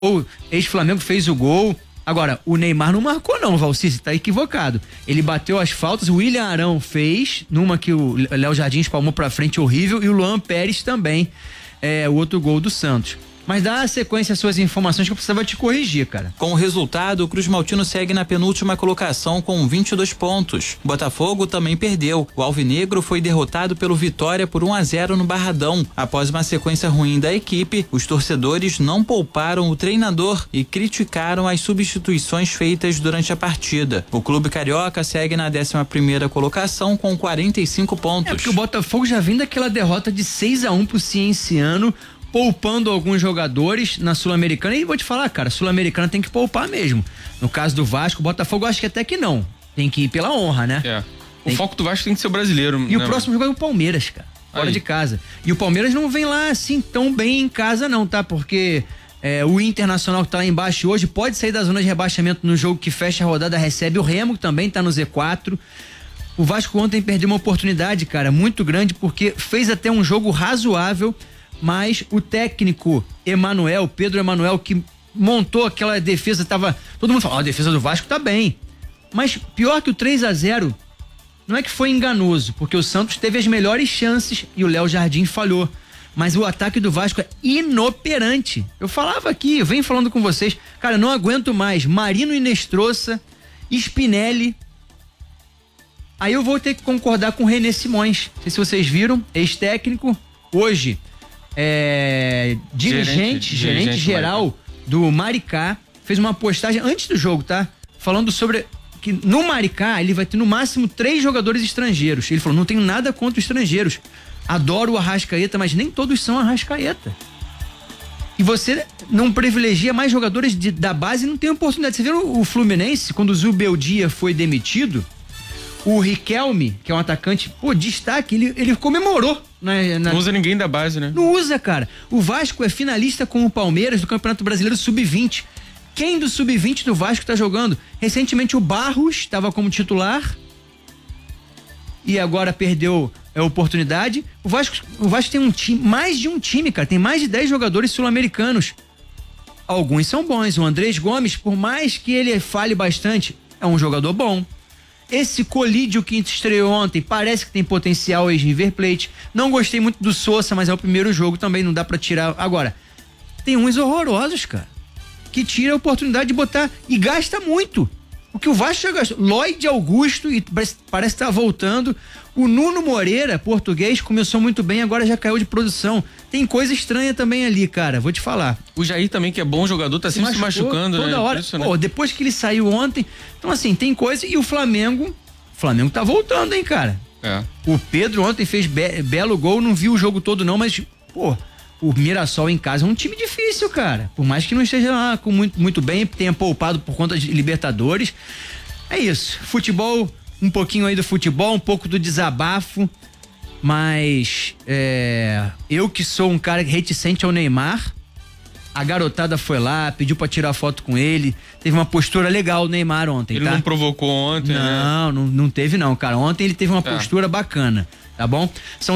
O ex-Flamengo fez o gol. Agora, o Neymar não marcou não, Valci, você tá equivocado. Ele bateu as faltas, o William Arão fez, numa que o Léo Jardim espalmou pra frente, horrível, e o Luan Pérez também, o outro gol do Santos. Mas dá sequência às suas informações que eu precisava te corrigir, cara. Com o resultado, o Cruz Maltino segue na penúltima colocação com 22 pontos. O Botafogo também perdeu. O Alvinegro foi derrotado pelo Vitória por 1-0 no Barradão. Após uma sequência ruim da equipe, os torcedores não pouparam o treinador e criticaram as substituições feitas durante a partida. O clube carioca segue na 11ª colocação com 45 pontos. Porque o Botafogo já vem daquela derrota de 6-1 pro Cienciano, poupando alguns jogadores na Sul-Americana. E vou te falar, cara, Sul-Americana tem que poupar mesmo. No caso do Vasco, o Botafogo acho que até que não. Tem que ir pela honra, né? O foco do Vasco tem que ser o brasileiro. E o próximo jogo é o Palmeiras, cara. Fora de casa. E o Palmeiras não vem lá assim tão bem em casa não, tá? Porque o Internacional que tá lá embaixo hoje pode sair da zona de rebaixamento no jogo que fecha a rodada, recebe o Remo, que também tá no Z4. O Vasco ontem perdeu uma oportunidade, cara, muito grande, porque fez até um jogo razoável, mas o técnico Pedro Emanuel, que montou aquela defesa, todo mundo falando, a defesa do Vasco tá bem. Mas pior que o 3-0, não é que foi enganoso, porque o Santos teve as melhores chances e o Léo Jardim falhou. Mas o ataque do Vasco é inoperante. Eu falava aqui, eu venho falando com vocês, cara, não aguento mais. Marino Inestrosa, Spinelli. Aí eu vou ter que concordar com o René Simões. Não sei se vocês viram, ex-técnico, hoje gerente geral do Maricá, fez uma postagem antes do jogo, tá? Falando sobre que no Maricá ele vai ter no máximo 3 jogadores estrangeiros. Ele falou, não tenho nada contra os estrangeiros. Adoro o Arrascaeta, mas nem todos são Arrascaeta. E você não privilegia mais jogadores da base e não tem oportunidade. Você viu o Fluminense, quando o Zubeldia foi demitido, o Riquelme, que é um atacante, destaque, ele comemorou. Não usa ninguém da base, né? Não usa, cara. O Vasco é finalista com o Palmeiras do Campeonato Brasileiro Sub-20. Quem do Sub-20 do Vasco tá jogando? Recentemente o Barros estava como titular e agora perdeu a oportunidade. O Vasco tem um time, mais de um time, cara. Tem mais de 10 jogadores sul-americanos. Alguns são bons. O Andrés Gomes, por mais que ele fale bastante, é um jogador bom. Esse Colídio que estreou ontem parece que tem potencial, ex-River Plate. Não gostei muito do Sousa, mas é o primeiro jogo também, não dá pra tirar. Agora, tem uns horrorosos, cara, que tira a oportunidade de botar e gasta muito. O que o Vasco já gastou. Lloyd Augusto, e parece estar voltando. O Nuno Moreira, português, começou muito bem, agora já caiu de produção. Tem coisa estranha também ali, cara, vou te falar. O Jair também, que é bom jogador, tá sempre se machucando, toda hora. Isso, né? Depois que ele saiu ontem. Então, assim, tem coisa. E o Flamengo tá voltando, hein, cara? O Pedro ontem fez belo gol, não viu o jogo todo não, mas, o Mirassol em casa é um time difícil, cara. Por mais que não esteja lá com muito bem, tenha poupado por conta de Libertadores. É isso. Futebol, um pouquinho aí do futebol, um pouco do desabafo. Mas eu que sou um cara reticente ao Neymar, a garotada foi lá, pediu pra tirar foto com ele. Teve uma postura legal o Neymar ontem, ele não provocou ontem, né? Não teve não, cara. Ontem ele teve uma postura bacana, tá bom? São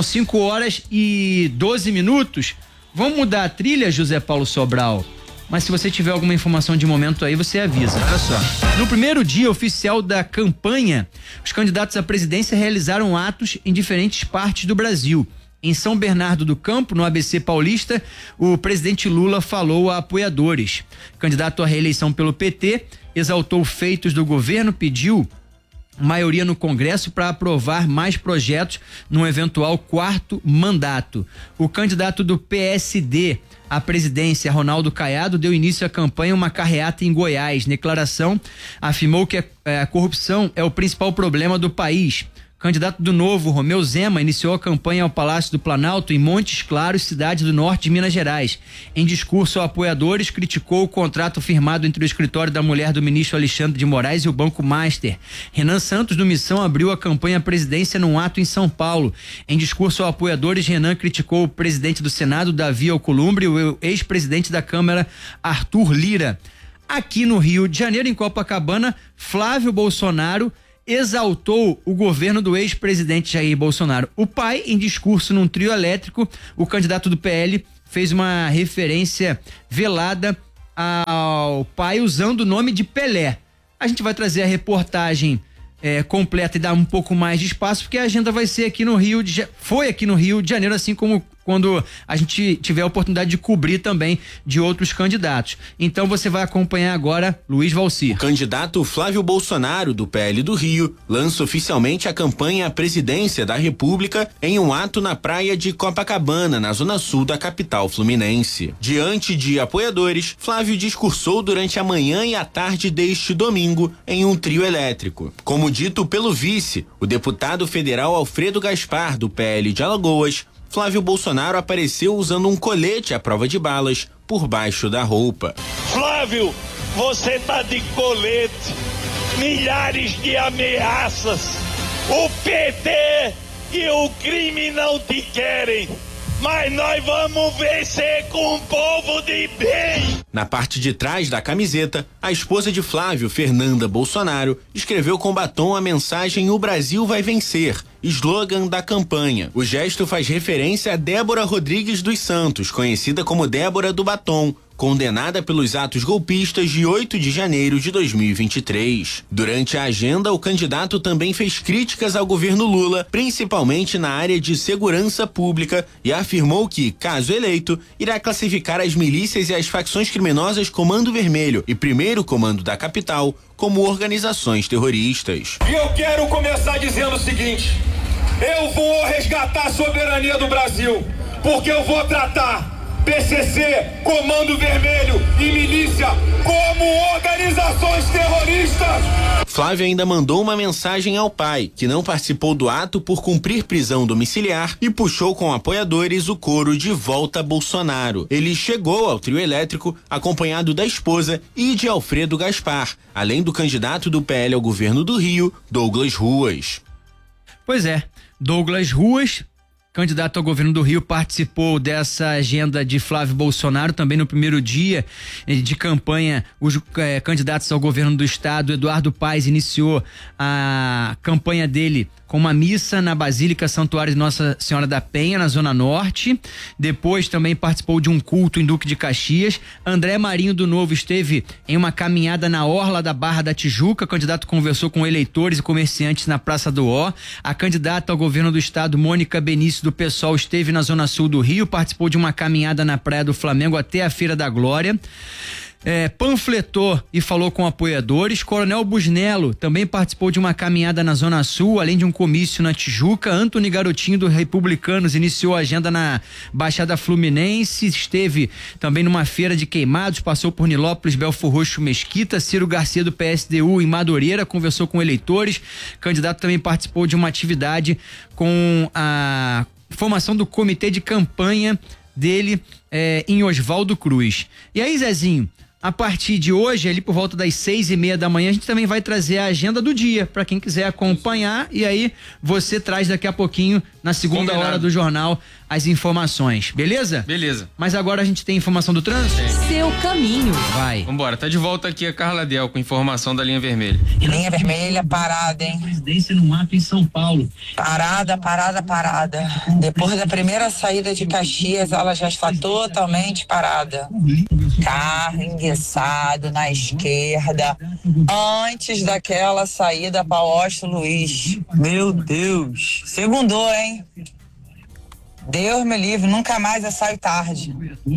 5h12. Vamos mudar a trilha, José Paulo Sobral? Mas se você tiver alguma informação de momento aí, você avisa. Olha só. No primeiro dia oficial da campanha, os candidatos à presidência realizaram atos em diferentes partes do Brasil. Em São Bernardo do Campo, no ABC Paulista, o presidente Lula falou a apoiadores. Candidato à reeleição pelo PT, exaltou feitos do governo, pediu maioria no Congresso para aprovar mais projetos num eventual 4º mandato. O candidato do PSD à presidência, Ronaldo Caiado, deu início à campanha uma carreata em Goiás. Declaração afirmou que a corrupção é o principal problema do país. Candidato do Novo, Romeu Zema, iniciou a campanha ao Palácio do Planalto em Montes Claros, cidade do norte de Minas Gerais. Em discurso a apoiadores, criticou o contrato firmado entre o escritório da mulher do ministro Alexandre de Moraes e o Banco Master. Renan Santos, do Missão, abriu a campanha à presidência num ato em São Paulo. Em discurso a apoiadores, Renan criticou o presidente do Senado, Davi Alcolumbre, e o ex-presidente da Câmara, Arthur Lira. Aqui no Rio de Janeiro, em Copacabana, Flávio Bolsonaro exaltou o governo do ex-presidente Jair Bolsonaro. O pai, em discurso num trio elétrico, o candidato do PL fez uma referência velada ao pai usando o nome de Pelé. A gente vai trazer a reportagem completa e dar um pouco mais de espaço, porque a agenda vai ser aqui no Rio foi aqui no Rio de Janeiro, assim como quando a gente tiver a oportunidade de cobrir também de outros candidatos. Então você vai acompanhar agora Luiz Valcir. O candidato Flávio Bolsonaro, do PL do Rio, lança oficialmente a campanha à presidência da República em um ato na praia de Copacabana, na zona sul da capital fluminense. Diante de apoiadores, Flávio discursou durante a manhã e a tarde deste domingo em um trio elétrico. Como dito pelo vice, o deputado federal Alfredo Gaspar, do PL de Alagoas, Flávio Bolsonaro apareceu usando um colete à prova de balas por baixo da roupa. Flávio, você tá de colete, milhares de ameaças, o PT e o crime não te querem, mas nós vamos vencer com um povo de bem. Na parte de trás da camiseta, a esposa de Flávio, Fernanda Bolsonaro, escreveu com batom a mensagem "O Brasil vai vencer", slogan da campanha. O gesto faz referência a Débora Rodrigues dos Santos, conhecida como Débora do Batom, condenada pelos atos golpistas de 8 de janeiro de 2023. Durante a agenda, o candidato também fez críticas ao governo Lula, principalmente na área de segurança pública, e afirmou que, caso eleito, irá classificar as milícias e as facções criminosas Comando Vermelho e Primeiro Comando da Capital como organizações terroristas. E eu quero começar dizendo o seguinte: eu vou resgatar a soberania do Brasil, porque eu vou tratar PCC, Comando Vermelho e milícia como organizações terroristas. Flávio ainda mandou uma mensagem ao pai, que não participou do ato por cumprir prisão domiciliar, e puxou com apoiadores o coro de Volta Bolsonaro. Ele chegou ao trio elétrico acompanhado da esposa e de Alfredo Gaspar, além do candidato do PL ao governo do Rio, Douglas Ruas. Pois é, Douglas Ruas, candidato ao governo do Rio, participou dessa agenda de Flávio Bolsonaro. Também no primeiro dia de campanha, os candidatos ao governo do estado, Eduardo Paes, iniciou a campanha dele com uma missa na Basílica Santuário de Nossa Senhora da Penha, na Zona Norte. Depois também participou de um culto em Duque de Caxias. André Marinho do Novo esteve em uma caminhada na orla da Barra da Tijuca. O candidato conversou com eleitores e comerciantes na Praça do Ó. A candidata ao governo do estado, Mônica Benício, do PSOL, esteve na Zona Sul do Rio, participou de uma caminhada na Praia do Flamengo até a Feira da Glória. Panfletou e falou com apoiadores. Coronel Busnello também participou de uma caminhada na Zona Sul, além de um comício na Tijuca. Antony Garotinho, do Republicanos, iniciou a agenda na Baixada Fluminense, esteve também numa feira de queimados, passou por Nilópolis, Belfor Roxo, Mesquita. Ciro Garcia, do PSDU, em Madureira, conversou com eleitores. O candidato também participou de uma atividade com a formação do comitê de campanha dele em Oswaldo Cruz. E aí, Zezinho, a partir de hoje, ali por volta das 6:30 da manhã, a gente também vai trazer a agenda do dia, para quem quiser acompanhar, e aí você traz daqui a pouquinho, na segunda hora do jornal, as informações, beleza? Beleza. Mas agora a gente tem informação do trânsito? Seu caminho. Vai. Vambora, tá de volta aqui a Carla Del com informação da linha vermelha. Linha vermelha parada, hein? Residência no mato em São Paulo. Parada. Depois da primeira saída de Caxias, ela já está totalmente parada. Carro enguiçado na esquerda, antes daquela saída para Washington Luiz. Meu Deus. Segundou, hein? Deus me livre, nunca mais eu saio tarde.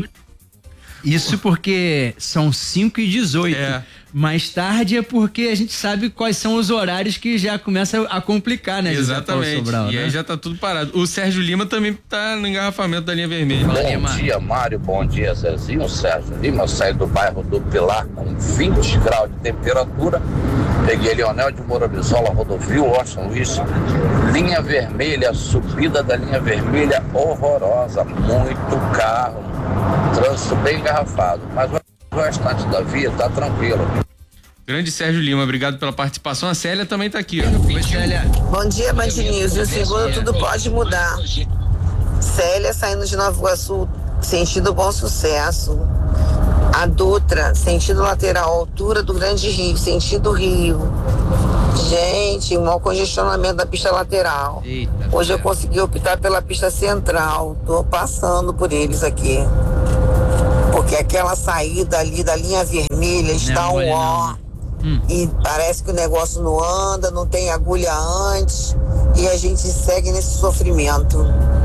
Isso porque são 5:18. Mais tarde é porque a gente sabe quais são os horários que já começa a complicar, né? Exatamente. Sobral, e aí já tá tudo parado. O Sérgio Lima também tá no engarrafamento da linha vermelha. Bom dia, Mário. Bom dia, Zezinho. Sérgio Lima. Eu saí do bairro do Pilar com 20 graus de temperatura. Peguei Leonel de Mourabizola, rodovia Washington Luiz. Linha vermelha, subida da linha vermelha horrorosa. Muito carro. Trânsito bem engarrafado. Mas o restante da via tá tranquilo. Grande Sérgio Lima, obrigado pela participação. A Célia também tá aqui. Oi, Célia. Bom dia, Band News. E o segundo tudo pode mudar. Célia saindo de Nova Iguaçu, sentido Bom Sucesso. A Dutra, sentido lateral, altura do Grande Rio, sentido Rio. Gente, um mau congestionamento da pista lateral. Eita, hoje eu consegui optar pela pista central. Tô passando por eles aqui. porque aquela saída ali da linha vermelha está um ó. E parece que o negócio não anda, não tem agulha antes e a gente segue nesse sofrimento.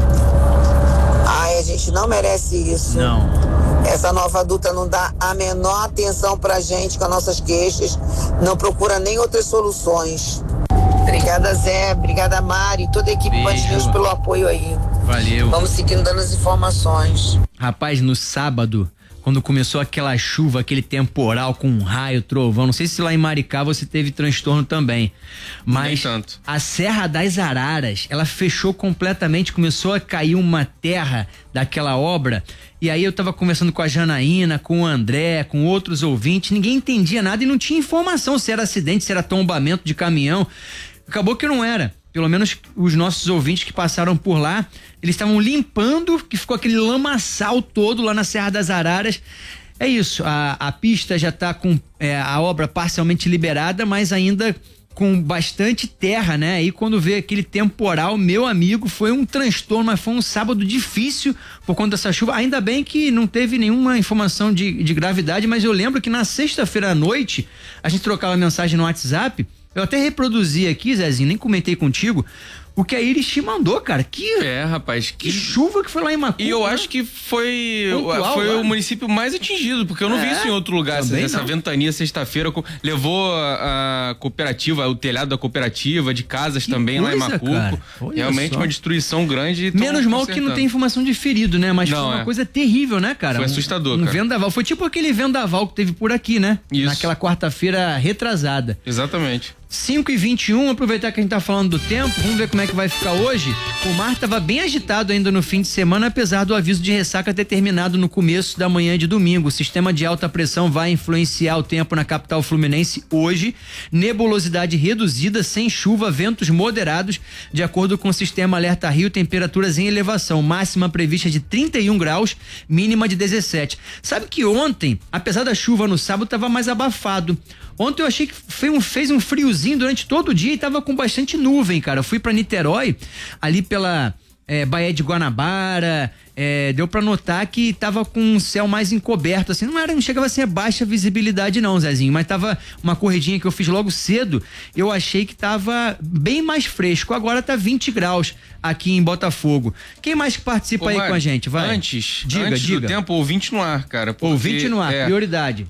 Ai, a gente não merece isso. Não. Essa nova Dutra não dá a menor atenção pra gente com as nossas queixas, não procura nem outras soluções. Obrigada, Zé, obrigada, Mari, toda a equipe Band News pelo apoio aí. Valeu. Vamos seguindo dando as informações. Rapaz, no sábado, quando começou aquela chuva, aquele temporal com raio, trovão, não sei se lá em Maricá você teve transtorno também, mas tanto. A Serra das Araras, ela fechou completamente, começou a cair uma terra daquela obra, e aí eu tava conversando com a Janaína, com o André, com outros ouvintes, ninguém entendia nada e não tinha informação se era acidente, se era tombamento de caminhão. Acabou que não era. Pelo menos os nossos ouvintes que passaram por lá, eles estavam limpando, que ficou aquele lamaçal todo lá na Serra das Araras. É isso, a pista já está com a obra parcialmente liberada, mas ainda com bastante terra, né? Aí quando veio aquele temporal, meu amigo, foi um transtorno, mas foi um sábado difícil por conta dessa chuva. Ainda bem que não teve nenhuma informação de gravidade, mas eu lembro que na sexta-feira à noite, a gente trocava mensagem no WhatsApp. Eu até reproduzi aqui, Zezinho, nem comentei contigo, o que a Iris te mandou, cara. Rapaz, que chuva que foi lá em Macuco. E eu acho que foi o município mais atingido, porque eu não vi isso em outro lugar. Essa ventania sexta-feira levou a cooperativa, o telhado da cooperativa, de casas também lá em Macuco. Realmente uma destruição grande. Menos mal que não tem informação de ferido, né? Mas foi uma coisa terrível, né, cara? Foi assustador, cara. Vendaval. Foi tipo aquele vendaval que teve por aqui, né? Isso. Naquela quarta-feira retrasada. Exatamente. 5h21, aproveitar que a gente tá falando do tempo, vamos ver como é que vai ficar hoje. O mar tava bem agitado ainda no fim de semana, apesar do aviso de ressaca ter terminado no começo da manhã de domingo. O sistema de alta pressão vai influenciar o tempo na capital fluminense hoje. Nebulosidade reduzida, sem chuva, ventos moderados. De acordo com o sistema Alerta Rio, temperaturas em elevação, máxima prevista de 31 graus, mínima de 17. Sabe que ontem, apesar da chuva no sábado, tava mais abafado. Ontem eu achei que fez um friozinho durante todo o dia e tava com bastante nuvem, cara. Eu fui pra Niterói, ali pela Baía de Guanabara, deu pra notar que tava com um céu mais encoberto, assim, não chegava a ser baixa visibilidade não, Zezinho, mas tava uma corridinha que eu fiz logo cedo, eu achei que tava bem mais fresco. Agora tá 20 graus aqui em Botafogo. Quem mais que participa aí com a gente? Vai. Antes do tempo, ouvinte no ar, cara. Ouvinte no ar, prioridade.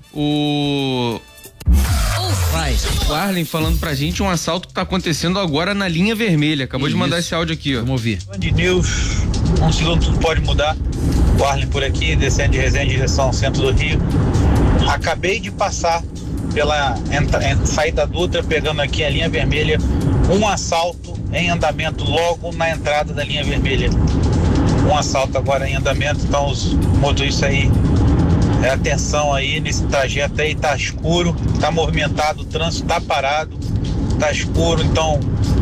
Vai. O Arlen falando pra gente um assalto que tá acontecendo agora na linha vermelha. Acabou de mandar esse áudio aqui, ó. Vamos ouvir. Band News, um segundo tudo pode mudar. O Arlen por aqui, descendo de Resende em direção ao centro do Rio. Acabei de passar pela saída da Dutra, pegando aqui a linha vermelha. Um assalto em andamento logo na entrada da linha vermelha. Um assalto agora em andamento, então os motoristas aí, atenção aí nesse trajeto aí, tá escuro, tá movimentado, o trânsito tá parado, tá escuro, então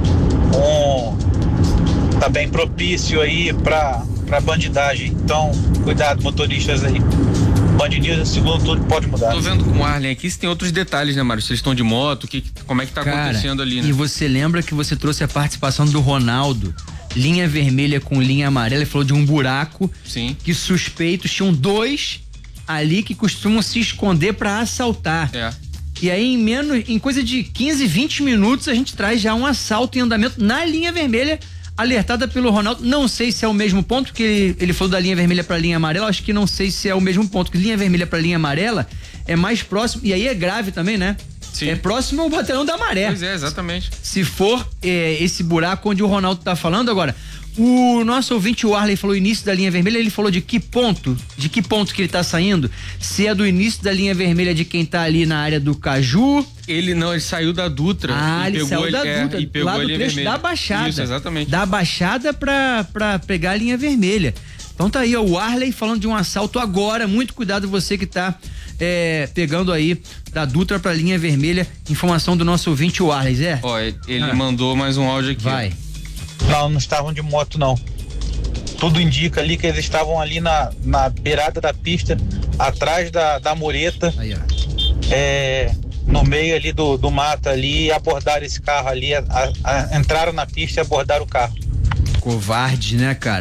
tá bem propício aí pra bandidagem, então cuidado, motoristas aí. Band News, segundo tudo pode mudar. Tô vendo com o Arlen aqui se tem outros detalhes, né, Mário? Se eles estão de moto, como é que tá acontecendo ali, né? E você lembra que você trouxe a participação do Ronaldo, linha vermelha com linha amarela, ele falou de um buraco. Sim. Que suspeitos tinham 2 ali que costumam se esconder pra assaltar. E aí em coisa de 15, 20 minutos a gente traz já um assalto em andamento na linha vermelha, alertada pelo Ronaldo. Não sei se é o mesmo ponto que ele falou da linha vermelha pra linha amarela, acho que não sei se é o mesmo ponto, que linha vermelha pra linha amarela é mais próximo, e aí é grave também, né? Sim. É próximo ao batalhão da Maré. Pois é, exatamente. Se for esse buraco onde o Ronaldo tá falando agora. O nosso ouvinte, o Arley, falou início da linha vermelha, ele falou de que ponto que ele tá saindo? Se é do início da linha vermelha de quem tá ali na área do Caju. Ele saiu da Dutra. Ele saiu da Dutra, e pegou lá do a linha trecho vermelha. Da Baixada. Isso, exatamente. Da Baixada pra pegar a linha vermelha. Então tá aí, ó, o Arley falando de um assalto agora, muito cuidado você que tá pegando aí da Dutra pra linha vermelha, informação do nosso ouvinte, o Arley, Zé. Ó, ele mandou mais um áudio aqui. Vai. Não estavam de moto não. Tudo indica ali que eles estavam ali na beirada da pista, atrás da mureta, aí, ó. no meio ali do mato ali, e abordaram esse carro ali, entraram na pista e abordaram o carro. Covarde, né, cara?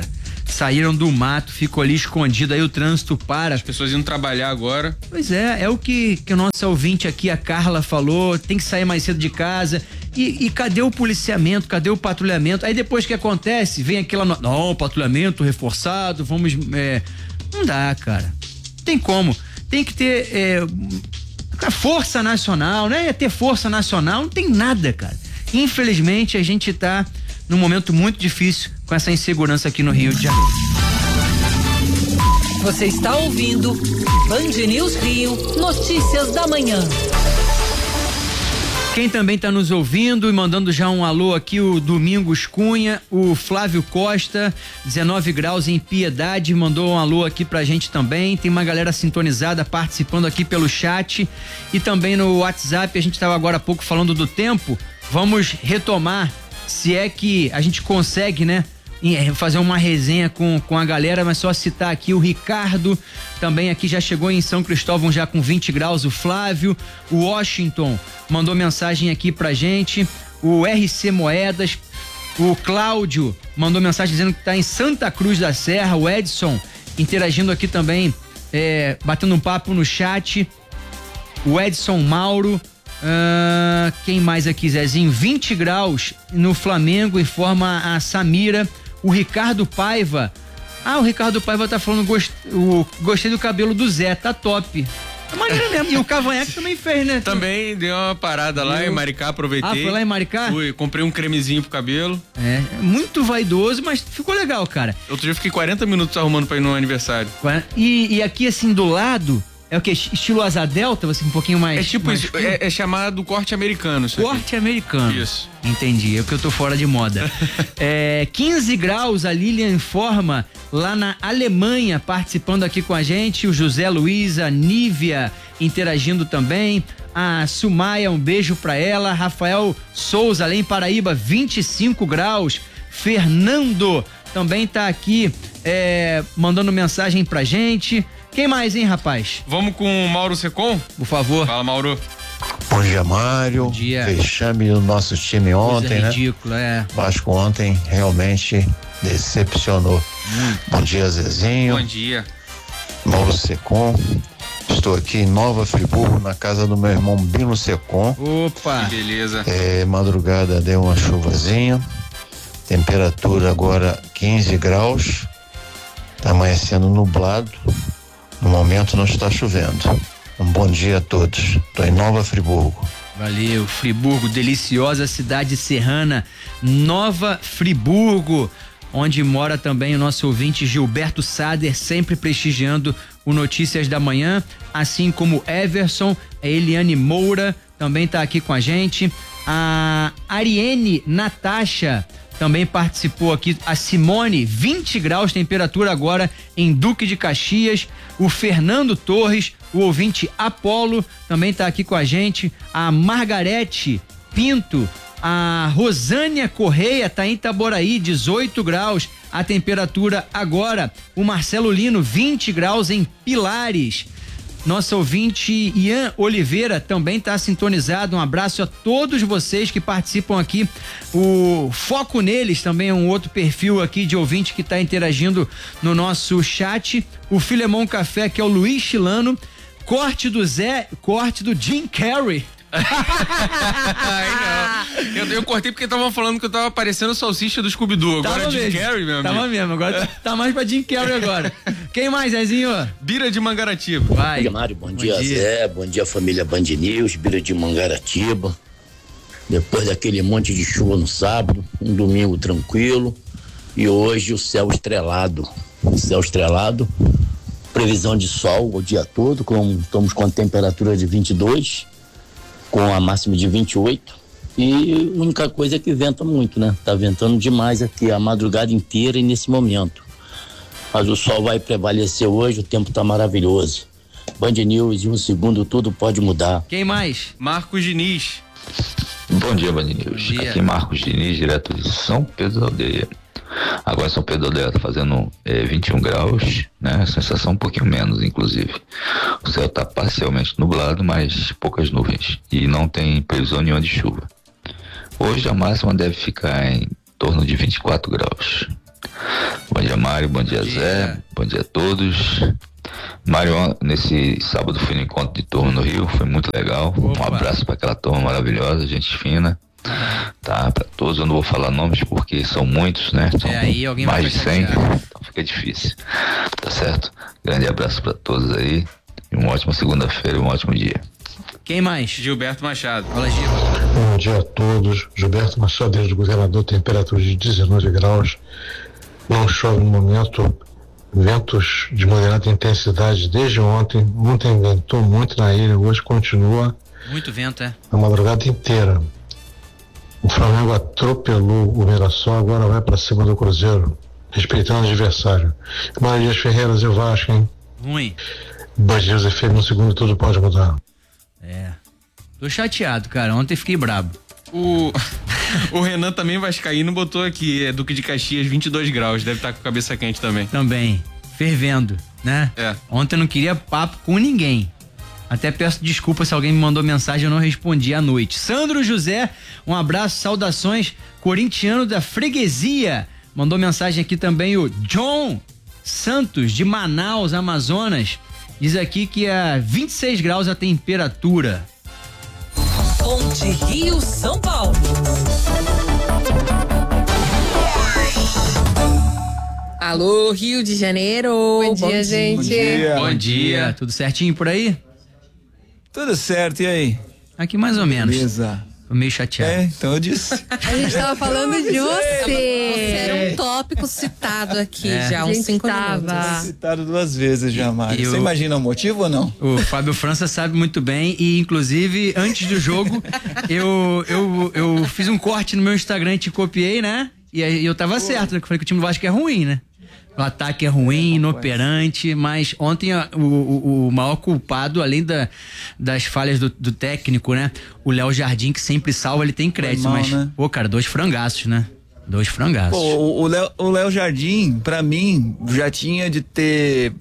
saíram do mato, ficou ali escondido, aí o trânsito para. As pessoas indo trabalhar agora. Pois é o que o nosso ouvinte aqui, a Carla, falou, tem que sair mais cedo de casa. E cadê o policiamento, cadê o patrulhamento? Aí depois que acontece, vem aquela, não, patrulhamento reforçado, vamos, não dá, cara. Tem como. Tem que ter a força nacional, né? Ter força nacional, não tem nada, cara. Infelizmente, a gente tá num momento muito difícil com essa insegurança aqui no Rio de Janeiro. Você está ouvindo Band News Rio, notícias da manhã. Quem também está nos ouvindo e mandando já um alô aqui, o Domingos Cunha, o Flávio Costa, 19 graus em Piedade, mandou um alô aqui pra gente também. Tem uma galera sintonizada participando aqui pelo chat e também no WhatsApp. A gente estava agora há pouco falando do tempo. Vamos retomar, se é que a gente consegue, né? Fazer uma resenha com a galera, mas só citar aqui o Ricardo, também aqui já chegou em São Cristóvão já com 20 graus, o Flávio, o Washington mandou mensagem aqui pra gente, o RC Moedas, o Cláudio mandou mensagem dizendo que tá em Santa Cruz da Serra, o Edson interagindo aqui também, batendo um papo no chat, o Edson Mauro, quem mais aqui, Zezinho? 20 graus no Flamengo, informa a Samira. O Ricardo Paiva. O Ricardo Paiva tá falando, gostei do cabelo do Zé, tá top. É maneiro mesmo. E o Cavanhaque também fez, né? Também deu uma parada lá em Maricá, aproveitei. Foi lá em Maricá? Fui, comprei um cremezinho pro cabelo. Muito vaidoso, mas ficou legal, cara. Outro dia eu fiquei 40 minutos arrumando pra ir no aniversário. E aqui assim do lado, é o que? Estilo asa delta, você um pouquinho mais... É tipo isso, é chamado corte americano. Corte americano. Isso. Entendi, é porque eu tô fora de moda. 15 graus, a Lilian informa, lá na Alemanha, participando aqui com a gente, o José Luiz, a Nívia interagindo também, a Sumaia, um beijo pra ela, Rafael Souza, além Paraíba, 25 graus, Fernando também tá aqui mandando mensagem pra gente. Quem mais, hein, rapaz? Vamos com o Mauro Secom? Por favor. Fala, Mauro. Bom dia, Mário. Bom dia. Vexame do nosso time ontem, né? Ridículo, Vasco ontem realmente decepcionou. Bom dia, Zezinho. Bom dia. Mauro Secom. Estou aqui em Nova Friburgo, na casa do meu irmão Bino Secom. Opa! Que beleza. Madrugada deu uma chuvazinha. Temperatura agora 15 graus. Tá amanhecendo nublado. No momento não está chovendo. Um bom dia a todos. Estou em Nova Friburgo. Valeu, Friburgo, deliciosa cidade serrana, Nova Friburgo, onde mora também o nosso ouvinte Gilberto Sader, sempre prestigiando o Notícias da Manhã, assim como Everson, a Eliane Moura também tá aqui com a gente, a Ariene Natasha também participou aqui, a Simone, 20 graus temperatura agora em Duque de Caxias, o Fernando Torres, o ouvinte Apolo também tá aqui com a gente, a Margarete Pinto, a Rosânia Correia tá em Itaboraí, 18 graus a temperatura agora, o Marcelo Lino, 20 graus em Pilares. Nosso ouvinte Ian Oliveira também está sintonizado. Um abraço a todos vocês que participam aqui. O Foco Neles também é um outro perfil aqui de ouvinte que está interagindo no nosso chat. O Filemon Café, que é o Luiz Chilano. Corte do Zé, corte do Jim Carrey. Eu cortei porque estavam falando que eu tava parecendo salsicha do Scooby-Doo. Agora é Jim Carrey, meu amigo. Tava mesmo, agora tá mais pra Jim Carrey agora. Quem mais, Zezinho? Bira de Mangaratiba. Vai. Bom dia, Mário. Bom dia, Zé. Bom dia, família Band News. Bira de Mangaratiba. Depois daquele monte de chuva no sábado, um domingo tranquilo. E hoje o céu estrelado. Previsão de sol o dia todo. Estamos com a temperatura de 22. Com a máxima de 28, e a única coisa é que venta muito, né? Tá ventando demais aqui a madrugada inteira e nesse momento. Mas o sol vai prevalecer hoje, o tempo tá maravilhoso. Band News, em um segundo tudo pode mudar. Quem mais? Marcos Diniz. Bom dia, Band News. Bom dia. Aqui Marcos Diniz, direto de São Pedro da Aldeia. Agora São Pedro da Aldeia tá fazendo 21 graus, né? Sensação um pouquinho menos, inclusive. O céu tá parcialmente nublado, mas poucas nuvens. E não tem previsão nenhuma de chuva. Hoje a máxima deve ficar em torno de 24 graus. Bom dia, Mário. Bom dia, Zé. Bom dia a todos. Mário, nesse sábado fui no encontro de turma no Rio, foi muito legal. Um abraço para aquela turma maravilhosa, gente fina. Tá, para todos, eu não vou falar nomes porque são muitos, né? São aí alguém mais vai de 100, então fica difícil. Tá certo? Grande abraço para todos aí. E uma ótima segunda-feira, um ótimo dia. Quem mais? Gilberto Machado. Fala, Gil. Bom dia a todos. Gilberto Machado, desde o governador, temperatura de 19 graus. Não chove no momento. Ventos de moderada intensidade desde ontem. Ontem ventou muito na ilha, hoje continua. Muito vento, é? A madrugada inteira. O Flamengo atropelou o Mirassol, agora vai para cima do Cruzeiro, respeitando o adversário. Mário Dias Ferreiras e o Vasco, hein? Ruim. Bandidos e Fêmea no segundo tudo pode mudar. Tô chateado, cara. Ontem fiquei brabo. O Renan também vascaíno botou aqui, Duque de Caxias, 22 graus, deve estar com a cabeça quente também. Também, fervendo, né? Ontem eu não queria papo com ninguém. Até peço desculpa se alguém me mandou mensagem, eu não respondi à noite. Sandro José, um abraço, saudações, corintiano da freguesia. Mandou mensagem aqui também o John Santos, de Manaus, Amazonas. Diz aqui que é 26 graus a temperatura. Ponte Rio, São Paulo. Alô, Rio de Janeiro. Bom dia, gente. Bom dia. Bom dia. Tudo certinho por aí? Tudo certo, e aí? Aqui mais ou menos. Beleza. Tô meio chateado. Então eu disse. A gente tava falando de você. Você era um tópico citado aqui já há uns 5 minutos. Citado 2 vezes já, Mário. Você imagina o motivo ou não? O Fábio França sabe muito bem e inclusive antes do jogo eu fiz um corte no meu Instagram e te copiei, né? E aí eu tava certo, né? Que eu falei que o time do Vasco é ruim, né? O ataque é ruim, inoperante, mas ontem o maior culpado, além das falhas do técnico, né? O Léo Jardim, que sempre salva, ele tem crédito, mal, mas, né? Pô, cara, 2 frangaços, né? 2 frangaços. Pô, o Léo Jardim, pra mim, já tinha de ter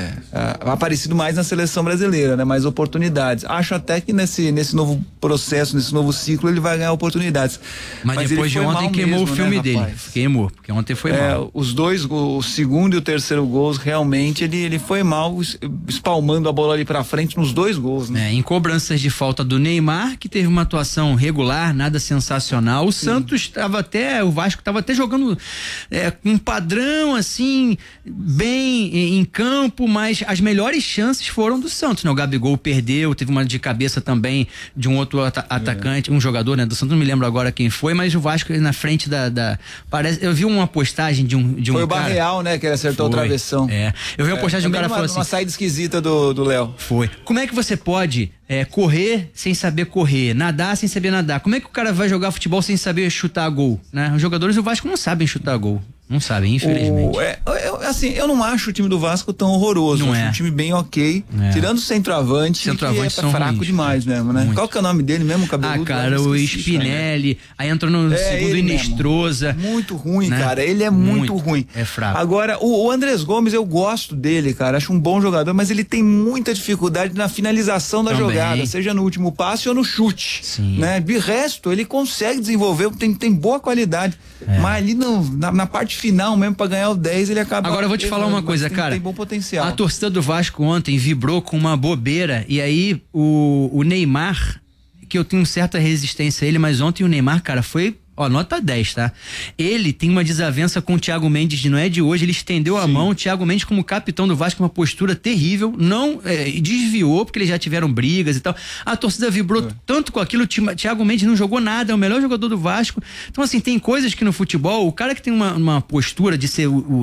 aparecido mais na seleção brasileira, né? Mais oportunidades. Acho até que nesse novo processo, nesse novo ciclo, ele vai ganhar oportunidades. Mas depois de ontem queimou o filme dele. Queimou, porque ontem foi mal. Os dois, o segundo e o terceiro gols, realmente, ele foi mal, espalmando a bola ali pra frente nos 2 gols, né? Em cobranças de falta do Neymar, que teve uma atuação regular, nada sensacional. O Santos estava até, o Vasco estava até jogando com um padrão assim, bem em campo, mas as melhores chances foram do Santos, né? O Gabigol perdeu, teve uma de cabeça também de um outro atacante, um jogador, né? Do Santos, não me lembro agora quem foi, mas o Vasco na frente parece, eu vi uma postagem de um foi o cara, Barreal, né? Que ele acertou o travessão. Eu vi uma postagem de um cara falando assim, uma saída esquisita do Léo. Foi. Como é que você pode correr sem saber correr, nadar sem saber nadar? Como é que o cara vai jogar futebol sem saber chutar gol, né? Os jogadores do Vasco não sabem chutar gol. Não sabem, infelizmente. Assim, eu não acho o time do Vasco tão horroroso. Não acho um time bem ok. Tirando o centroavante, que é fraco ruins, demais mesmo, né? Muito. Qual que é o nome dele mesmo, cabeludo? Cara, o Spinelli. Aí entrou no segundo Inestrosa. Muito ruim, né? Cara. Ele é muito ruim. É fraco. Agora, o Andrés Gomes, eu gosto dele, cara. Acho um bom jogador, mas ele tem muita dificuldade na finalização da jogada, seja no último passe ou no chute. Sim. Né? De resto, ele consegue desenvolver, tem boa qualidade. Mas ali na parte final mesmo, pra ganhar o 10, ele acaba... Agora eu vou te falar uma coisa, cara. Tem bom potencial. A torcida do Vasco ontem vibrou com uma bobeira, e aí o Neymar, que eu tenho certa resistência a ele, mas ontem o Neymar, cara, foi... nota 10, tá? Ele tem uma desavença com o Thiago Mendes, não é de hoje, ele estendeu a mão, o Thiago Mendes como capitão do Vasco, uma postura terrível, não desviou, porque eles já tiveram brigas e tal, a torcida vibrou tanto com aquilo, o Thiago Mendes não jogou nada, é o melhor jogador do Vasco, então assim, tem coisas que no futebol, o cara que tem uma postura de ser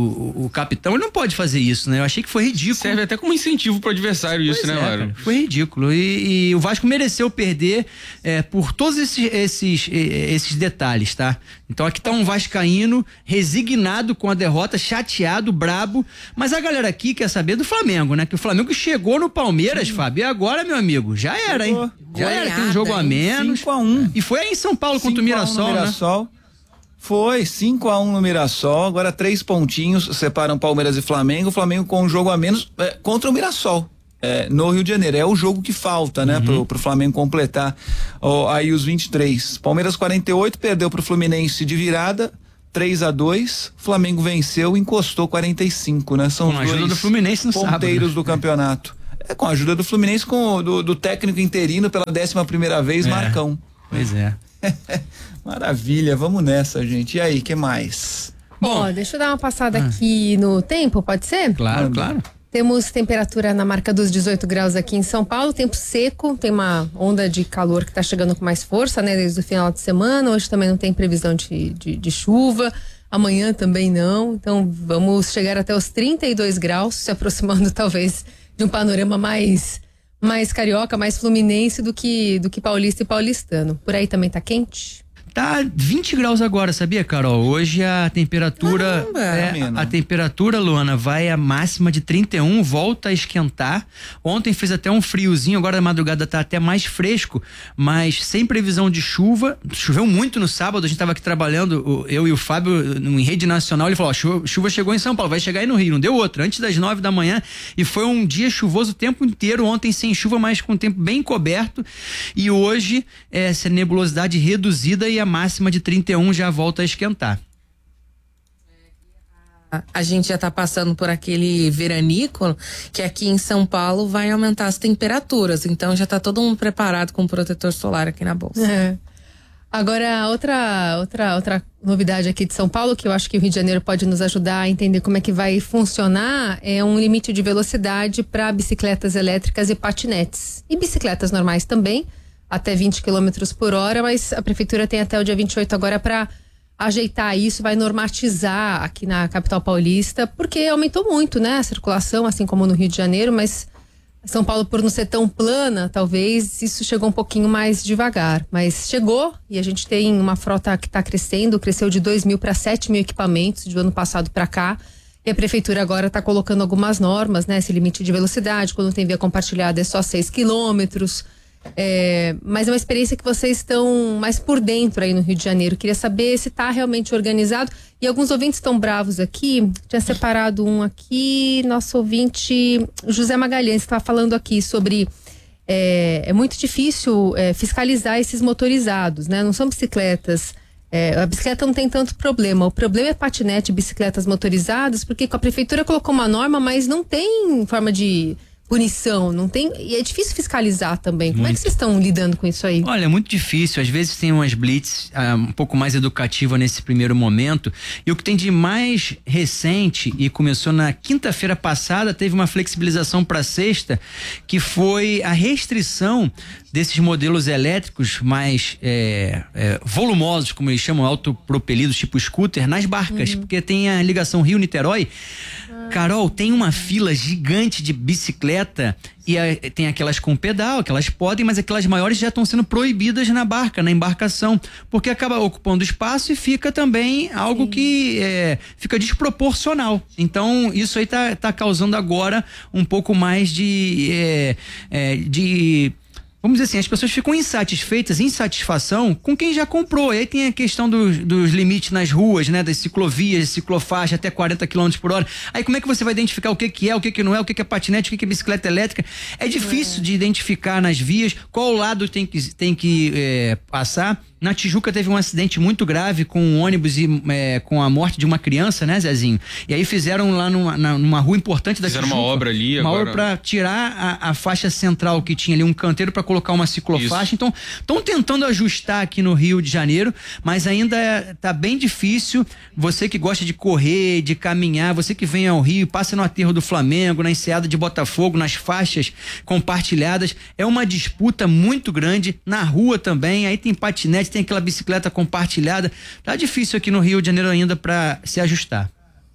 o capitão, ele não pode fazer isso, né? Eu achei que foi ridículo. Serve até como incentivo pro adversário isso, né, Mário? Foi ridículo, e o Vasco mereceu perder por todos esses detalhes. Tá? Então aqui tá um vascaíno resignado com a derrota, chateado, brabo, mas a galera aqui quer saber do Flamengo, né? Que o Flamengo chegou no Palmeiras, Fábio, e agora, meu amigo, já era, hein? Já era, tem um jogo a menos. 5-1. E foi aí em São Paulo contra o Mirassol, né? Foi 5-1 no Mirassol, agora 3 pontinhos separam Palmeiras e Flamengo, o Flamengo com um jogo a menos contra o Mirassol. No Rio de Janeiro, é o jogo que falta, né, pro Flamengo completar aí os 23. Palmeiras 48, perdeu pro Fluminense de virada, 3-2, Flamengo venceu, encostou 45, né? São com a ajuda do Fluminense no ponteiros sábado, do campeonato. Com a ajuda do Fluminense, do técnico interino pela 11ª vez, Marcão. Pois é. Maravilha, vamos nessa, gente. E aí, que mais? Bom, deixa eu dar uma passada aqui no tempo, pode ser? Claro. Temos temperatura na marca dos 18 graus aqui em São Paulo, tempo seco, tem uma onda de calor que está chegando com mais força, né, desde o final de semana. Hoje também não tem previsão de chuva, amanhã também não, então vamos chegar até os 32 graus, se aproximando talvez de um panorama mais carioca, mais fluminense do que paulista e paulistano. Por aí também tá quente? Tá 20 graus agora, sabia, Carol? Hoje a temperatura, a temperatura, Luana, vai a máxima de 31, volta a esquentar. Ontem fez até um friozinho, agora a madrugada tá até mais fresco, mas sem previsão de chuva. Choveu muito no sábado, a gente tava aqui trabalhando, eu e o Fábio, em rede nacional, ele falou, chuva chegou em São Paulo, vai chegar aí no Rio. Não deu outra, antes das 9 da manhã, e foi um dia chuvoso o tempo inteiro, ontem sem chuva, mas com o tempo bem coberto, e hoje essa nebulosidade reduzida e a máxima de 31 já volta a esquentar. A gente já tá passando por aquele veranico que aqui em São Paulo vai aumentar as temperaturas, então já tá todo mundo preparado com protetor solar aqui na bolsa. Agora, outra novidade aqui de São Paulo, que eu acho que o Rio de Janeiro pode nos ajudar a entender como é que vai funcionar, é um limite de velocidade para bicicletas elétricas e patinetes. E bicicletas normais também, até 20 km por hora, mas a prefeitura tem até o dia 28 agora para ajeitar isso, vai normatizar aqui na capital paulista, porque aumentou muito, né, a circulação, assim como no Rio de Janeiro, mas São Paulo, por não ser tão plana, talvez isso chegou um pouquinho mais devagar, mas chegou, e a gente tem uma frota que está crescendo, cresceu de 2.000 para 7.000 equipamentos do ano passado para cá, e a prefeitura agora está colocando algumas normas, né, esse limite de velocidade, quando tem via compartilhada é só 6 quilômetros. Mas é uma experiência que vocês estão mais por dentro aí no Rio de Janeiro. Queria saber se está realmente organizado. E alguns ouvintes estão bravos aqui. Tinha separado um aqui. Nosso ouvinte José Magalhães estava falando aqui sobre é muito difícil fiscalizar esses motorizados, né? Não são bicicletas. A bicicleta não tem tanto problema. O problema é patinete e bicicletas motorizadas, porque a prefeitura colocou uma norma, mas não tem forma de punição, não tem, e é difícil fiscalizar também. Como é que vocês estão lidando com isso aí? Olha, é muito difícil, às vezes tem umas blitz um pouco mais educativa nesse primeiro momento, e o que tem de mais recente, e começou na quinta-feira passada, teve uma flexibilização para sexta, que foi a restrição desses modelos elétricos mais volumosos, como eles chamam, autopropelidos, tipo scooter, nas barcas, porque tem a ligação Rio-Niterói. Carol, tem uma fila gigante de bicicleta e tem aquelas com pedal, aquelas podem, mas aquelas maiores já estão sendo proibidas na barca, na embarcação, porque acaba ocupando espaço e fica também algo que fica desproporcional. Então, isso aí tá causando agora um pouco mais de vamos dizer assim, as pessoas ficam insatisfação com quem já comprou. E aí tem a questão dos limites nas ruas, né? Das ciclovias, ciclofaixa até 40 km por hora. Aí como é que você vai identificar o que é, o que não é, o que é patinete, o que é bicicleta elétrica? É difícil de identificar nas vias qual lado tem que passar. Na Tijuca teve um acidente muito grave com um ônibus e com a morte de uma criança, né, Zezinho? E aí fizeram lá numa rua importante da Tijuca. Fizeram uma obra ali uma agora. obra pra tirar a faixa central que tinha ali, um canteiro para colocar uma ciclofaixa. Isso. Então, estão tentando ajustar aqui no Rio de Janeiro, mas ainda tá bem difícil. Você que gosta de correr, de caminhar, você que vem ao Rio, passa no aterro do Flamengo, na enseada de Botafogo, nas faixas compartilhadas, é uma disputa muito grande, na rua também, aí tem patinete, tem aquela bicicleta compartilhada. Tá difícil aqui no Rio de Janeiro ainda para se ajustar.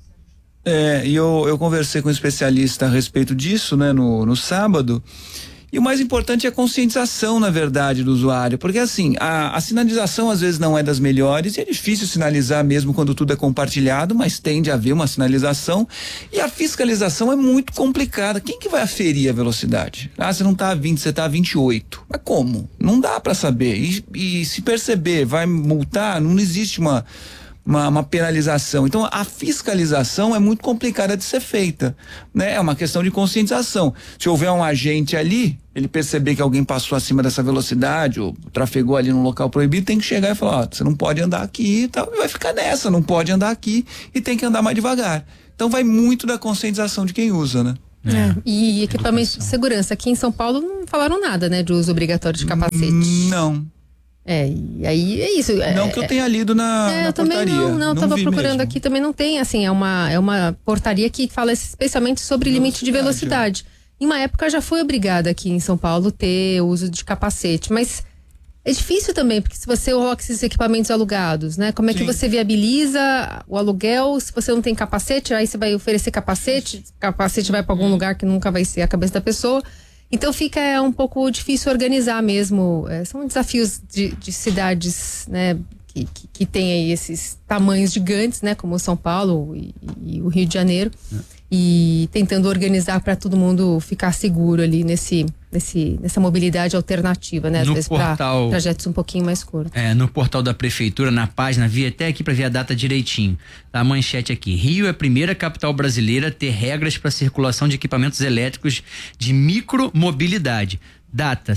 E eu conversei com um especialista a respeito disso, né, no sábado. E o mais importante é a conscientização, na verdade, do usuário, porque assim, a sinalização às vezes não é das melhores, e é difícil sinalizar mesmo quando tudo é compartilhado, mas tende a haver uma sinalização, e a fiscalização é muito complicada. Quem que vai aferir a velocidade? Você não tá a 20, você tá a 28. Mas como? Não dá para saber. E se perceber, vai multar, não existe uma uma penalização. Então a fiscalização é muito complicada de ser feita, né? É uma questão de conscientização. Se houver um agente ali, ele perceber que alguém passou acima dessa velocidade ou trafegou ali num local proibido, tem que chegar e falar, você não pode andar aqui e tal, e vai ficar nessa, não pode andar aqui e tem que andar mais devagar. Então vai muito da conscientização de quem usa, né? E equipamentos de segurança. Aqui em São Paulo não falaram nada, né, de uso obrigatório de capacete. Não. E aí é isso. Não que eu tenha lido na portaria. Não, tava procurando mesmo. aqui, também não tem, assim, é uma portaria que fala especialmente sobre limite de velocidade. Em uma época já foi obrigada aqui em São Paulo ter o uso de capacete, mas é difícil também, porque se você coloca esses equipamentos alugados, né? Como é que você viabiliza o aluguel se você não tem capacete? Aí você vai oferecer capacete vai para algum lugar que nunca vai ser a cabeça da pessoa. Então fica um pouco difícil organizar mesmo. São desafios de cidades, né? Que tem aí esses tamanhos gigantes, né? Como São Paulo e o Rio de Janeiro. E tentando organizar para todo mundo ficar seguro ali nessa mobilidade alternativa, né? Às vezes para trajetos um pouquinho mais curtos. No portal da prefeitura, na página, vi até aqui para ver a data direitinho. A manchete aqui: Rio é a primeira capital brasileira a ter regras para circulação de equipamentos elétricos de micromobilidade. Data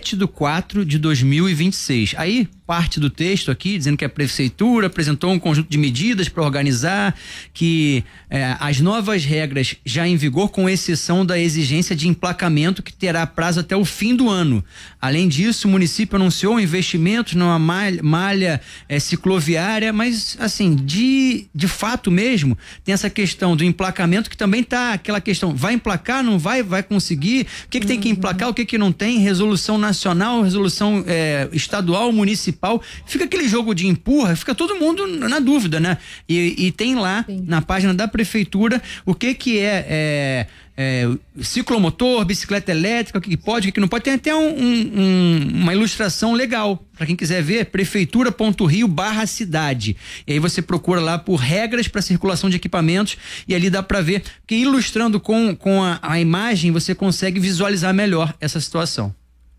7/4/2026. Aí, parte do texto aqui, dizendo que a prefeitura apresentou um conjunto de medidas para organizar, que as novas regras já em vigor, com exceção da exigência de emplacamento, que terá prazo até o fim do ano. Além disso, o município anunciou investimentos numa malha cicloviária, mas, assim, de fato mesmo, tem essa questão do emplacamento, que também tá aquela questão, vai emplacar, não vai conseguir, o que tem que emplacar, o que não tem, resolução nacional, resolução estadual, municipal, fica aquele jogo de empurra, fica todo mundo na dúvida, né? E tem lá, na página da prefeitura, o que é ciclomotor, bicicleta elétrica, o que pode, o que não pode. Tem até uma ilustração legal para quem quiser ver, prefeitura.rio/cidade. E aí você procura lá por regras para circulação de equipamentos e ali dá para ver, que ilustrando com a imagem você consegue visualizar melhor essa situação.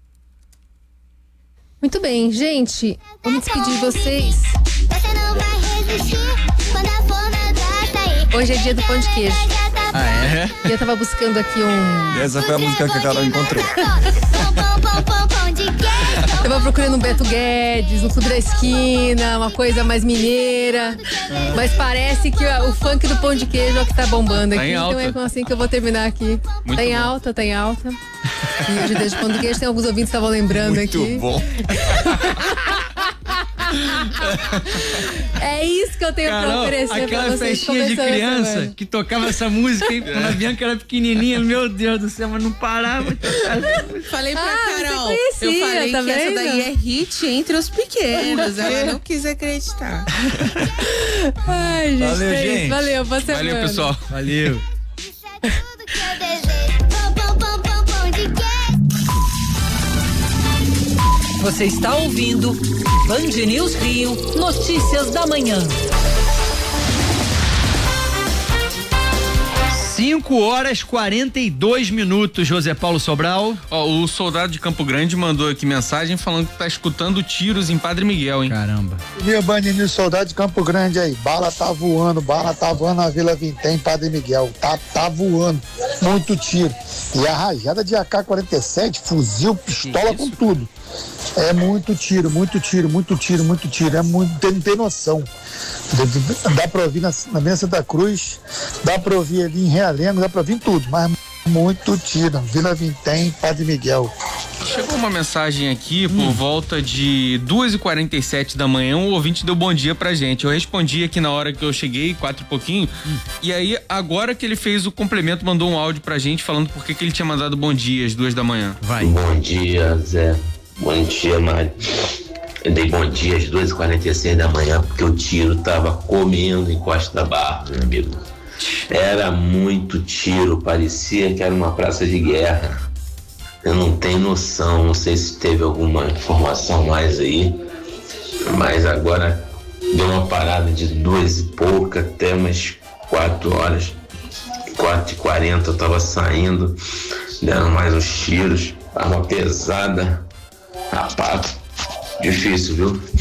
Muito bem, gente, vamos despedir de vocês. Hoje é dia do pão de queijo. E eu tava buscando aqui Essa foi a música que a Carol encontrou. Eu tava procurando um Beto Guedes, um Clube da Esquina, uma coisa mais mineira. Mas parece que o funk do pão de queijo é o que tá bombando aqui. Então é assim que eu vou terminar aqui. Muito tá em alta. E hoje desde o pão de queijo, tem alguns ouvintes que estavam lembrando aqui. Muito bom. É isso que eu tenho pra oferecer pra vocês. Aquela festinha de criança que tocava essa música, quando a Bianca era pequenininha, meu Deus do céu, mas não parava. Falei pra Carol, eu falei que essa daí é hit entre os pequenos. Ela não quis acreditar. Ai, gente. Valeu, gente. Valeu, Valeu, pessoal. Valeu. Você está ouvindo Band News Rio, notícias da manhã. 5h42, José Paulo Sobral. O soldado de Campo Grande mandou aqui mensagem falando que tá escutando tiros em Padre Miguel, hein? Caramba. Meu Band News, soldado de Campo Grande aí. Bala tá voando na Vila Vintém, Padre Miguel. Tá voando. Muito tiro. E a rajada de AK-47, fuzil, pistola com tudo. É muito tiro. É muito, não tem noção. Dá pra ouvir na Vila Santa Cruz, dá pra ouvir ali em Realengo, dá pra ouvir em tudo, mas muito tiro. Vila Vintém, Padre Miguel. Chegou uma mensagem aqui por volta de 2h47 da manhã, um ouvinte deu bom dia pra gente. Eu respondi aqui na hora que eu cheguei, 4 e pouquinho, e aí agora que ele fez o complemento, mandou um áudio pra gente falando por que ele tinha mandado bom dia às 2 da manhã. Vai. Bom dia, Zé. Bom dia, Mário. Eu dei bom dia às 2h46 da manhã porque o tiro tava comendo em Costa da Barra, meu amigo. Era muito tiro, parecia que era uma praça de guerra. Eu não tenho noção, não sei se teve alguma informação mais aí, mas agora deu uma parada de 2 e pouca até umas 4 horas, 4h40 eu tava saindo, deram mais uns tiros, arma pesada, rapaz, difícil, viu?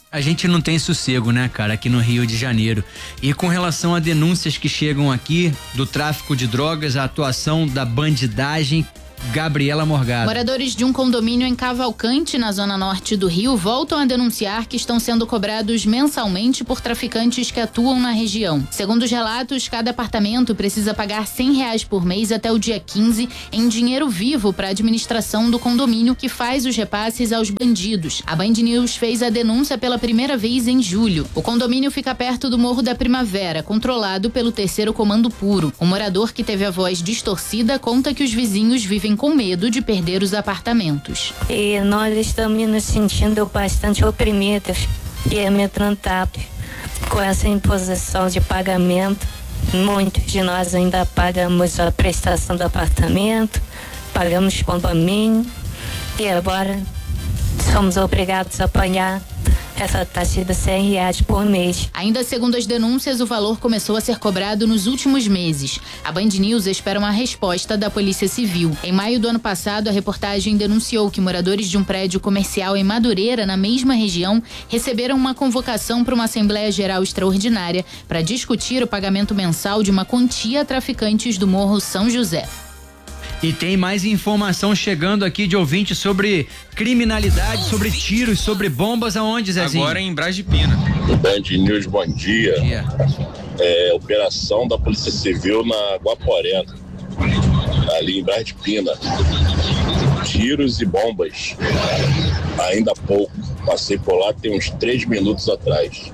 A gente não tem sossego, né, cara, aqui no Rio de Janeiro. E com relação a denúncias que chegam aqui do tráfico de drogas, a atuação da bandidagem, Gabriela Morgado. Moradores de um condomínio em Cavalcante, na zona norte do Rio, voltam a denunciar que estão sendo cobrados mensalmente por traficantes que atuam na região. Segundo os relatos, cada apartamento precisa pagar R$100 por mês até o dia 15 em dinheiro vivo para a administração do condomínio, que faz os repasses aos bandidos. A Band News fez a denúncia pela primeira vez em julho. O condomínio fica perto do Morro da Primavera, controlado pelo 3º Comando Puro. Um morador que teve a voz distorcida conta que os vizinhos vivem com medo de perder os apartamentos. E nós estamos nos sentindo bastante oprimidos e amedrontados com essa imposição de pagamento. Muitos de nós ainda pagamos a prestação do apartamento, pagamos condomínio e agora somos obrigados a apanhar essa taxa de R$100 por mês. Ainda segundo as denúncias, o valor começou a ser cobrado nos últimos meses. A Band News espera uma resposta da Polícia Civil. Em maio do ano passado, a reportagem denunciou que moradores de um prédio comercial em Madureira, na mesma região, receberam uma convocação para uma Assembleia Geral Extraordinária para discutir o pagamento mensal de uma quantia a traficantes do Morro São José. E tem mais informação chegando aqui de ouvinte sobre criminalidade, sobre tiros, sobre bombas, aonde, Zezinho? Agora em Braz de Pina. Band News, bom dia. Operação da Polícia Civil na Guaporé, ali em Braz de Pina. Tiros e bombas. Ainda há pouco. Passei por lá tem uns 3 minutos atrás.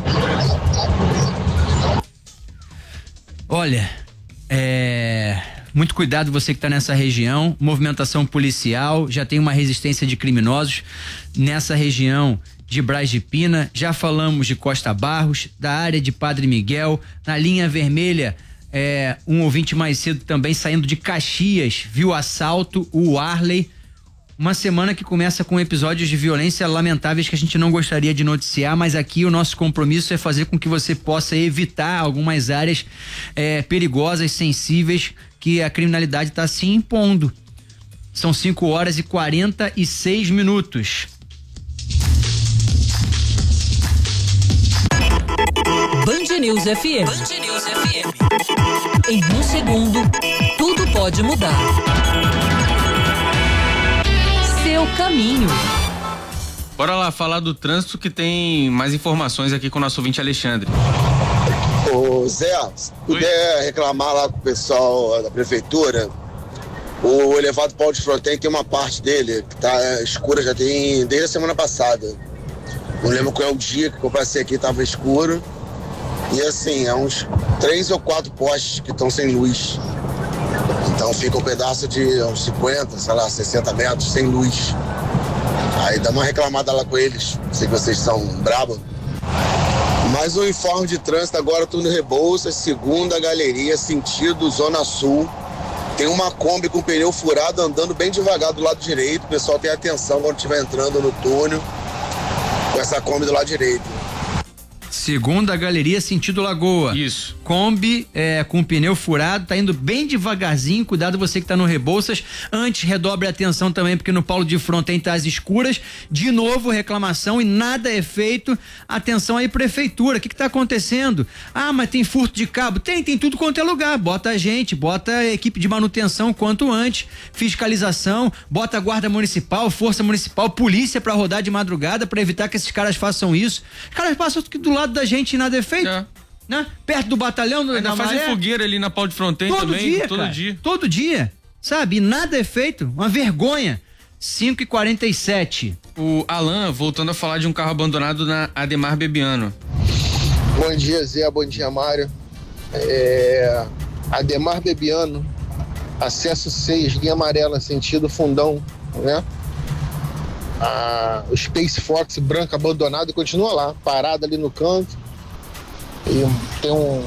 Olha, muito cuidado você que está nessa região, movimentação policial, já tem uma resistência de criminosos nessa região de Braz de Pina, já falamos de Costa Barros, da área de Padre Miguel, na linha vermelha, um ouvinte mais cedo também saindo de Caxias, viu assalto, o Arley, uma semana que começa com episódios de violência lamentáveis que a gente não gostaria de noticiar, mas aqui o nosso compromisso é fazer com que você possa evitar algumas áreas perigosas, sensíveis, que a criminalidade está se impondo. São 5h46. Band News FM. Band News FM. Em 1 segundo, tudo pode mudar. Seu caminho. Bora lá falar do trânsito, que tem mais informações aqui com o nosso ouvinte Alexandre. Ô Zé, se puder reclamar lá com o pessoal da prefeitura, o elevado Paulo de Fronten tem uma parte dele que tá escura, já tem desde a semana passada. Não lembro qual é o dia que eu passei aqui, tava escuro. E assim, é uns 3 ou 4 postes que estão sem luz. Então fica um pedaço de uns 50, sei lá, 60 metros sem luz. Aí dá uma reclamada lá com eles, sei que vocês são brabos. Mais um informe de trânsito agora, tô no Rebouças, segunda galeria, sentido Zona Sul. Tem uma Kombi com pneu furado andando bem devagar do lado direito. O pessoal tem atenção quando estiver entrando no túnel com essa Kombi do lado direito. Segunda galeria, sentido Lagoa. Isso. Kombi com pneu furado, tá indo bem devagarzinho, cuidado você que tá no Rebouças. Antes, redobre a atenção também, porque no Paulo de Fronten tá às escuras. De novo, reclamação e nada é feito. Atenção aí, prefeitura, o que tá acontecendo? Ah, mas tem furto de cabo? Tem tudo quanto é lugar. Bota a gente, bota a equipe de manutenção quanto antes, fiscalização, bota a guarda municipal, força municipal, polícia pra rodar de madrugada, pra evitar que esses caras façam isso. Os caras passam aqui do lado da gente e nada é feito. Né? Perto do batalhão ainda fazem fogueira ali na Paulo de Fronten também, todo dia, sabe? E nada é feito, uma vergonha. 5h47. O Alan voltando a falar de um carro abandonado na Ademar Bebiano. Bom dia, Zé, bom dia, Mário. Ademar Bebiano, acesso 6, linha amarela, sentido Fundão, né? O Space Fox branco abandonado e continua lá, parado ali no canto. E tem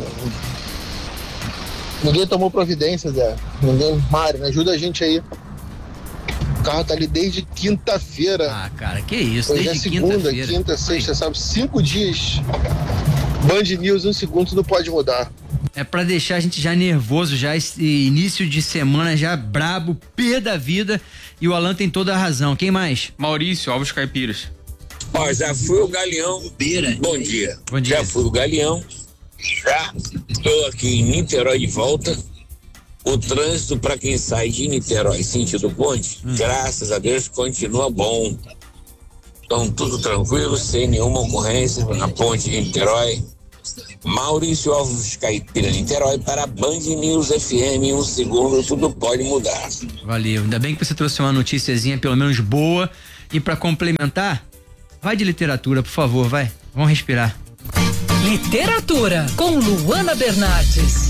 ninguém tomou providência, Zé. Mário, ajuda a gente aí. O carro tá ali desde quinta-feira. Ah, cara, que isso, hoje desde segunda, quinta, sexta, sabe? 5 dias. Band News, 1 segundo, tudo pode mudar. É pra deixar a gente já nervoso, já esse início de semana já brabo, pé da vida, e o Alan tem toda a razão. Quem mais? Maurício, Alves Caipiras. Ó, já fui o Galeão. Bom dia. Bom dia. Já fui o Galeão. Já estou aqui em Niterói de volta. O trânsito para quem sai de Niterói sentido ponte, graças a Deus, continua bom. Então, tudo tranquilo, sem nenhuma ocorrência na ponte de Niterói. Maurício Alves Caipira, Niterói, para a Band News FM. Um segundo, tudo pode mudar. Valeu. Ainda bem que você trouxe uma noticiazinha, pelo menos boa. E para complementar, vai de literatura, por favor, vai. Vamos respirar. Literatura, com Luana Bernardes.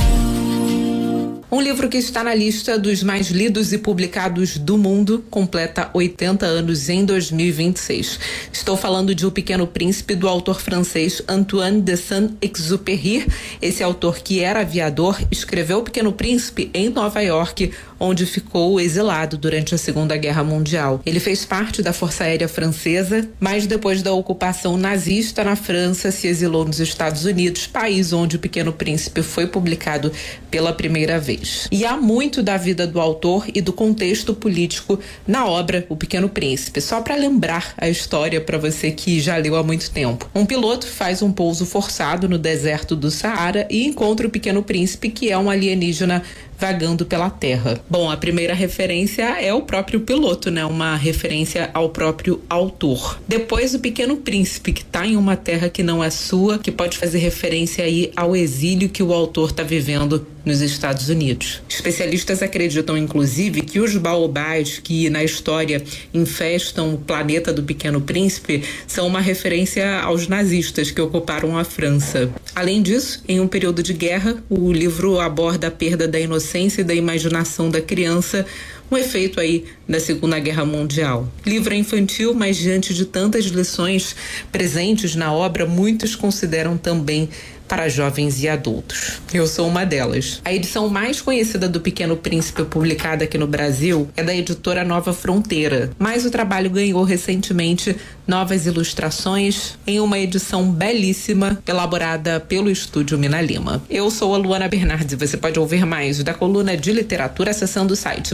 Um livro que está na lista dos mais lidos e publicados do mundo completa 80 anos em 2026. Estou falando de O Pequeno Príncipe, do autor francês Antoine de Saint-Exupéry. Esse autor, que era aviador, escreveu O Pequeno Príncipe em Nova York, onde ficou exilado durante a Segunda Guerra Mundial. Ele fez parte da Força Aérea Francesa, mas depois da ocupação nazista na França, se exilou nos Estados Unidos, país onde O Pequeno Príncipe foi publicado pela primeira vez. E há muito da vida do autor e do contexto político na obra O Pequeno Príncipe. Só para lembrar a história para você que já leu há muito tempo. Um piloto faz um pouso forçado no deserto do Saara e encontra o Pequeno Príncipe, que é um alienígena vagando pela Terra. Bom, a primeira referência é o próprio piloto, né? Uma referência ao próprio autor. Depois, o Pequeno Príncipe, que está em uma terra que não é sua, que pode fazer referência aí ao exílio que o autor está vivendo nos Estados Unidos. Especialistas acreditam, inclusive, que os baobás que na história infestam o planeta do Pequeno Príncipe são uma referência aos nazistas que ocuparam a França. Além disso, em um período de guerra, o livro aborda a perda da inocência e da imaginação da criança, um efeito aí da Segunda Guerra Mundial. Livro infantil, mas diante de tantas lições presentes na obra, muitos consideram também para jovens e adultos. Eu sou uma delas. A edição mais conhecida do Pequeno Príncipe, publicada aqui no Brasil, é da editora Nova Fronteira, mas o trabalho ganhou recentemente novas ilustrações em uma edição belíssima elaborada pelo Estúdio Mina Lima. Eu sou a Luana Bernardes e você pode ouvir mais da coluna de literatura acessando o site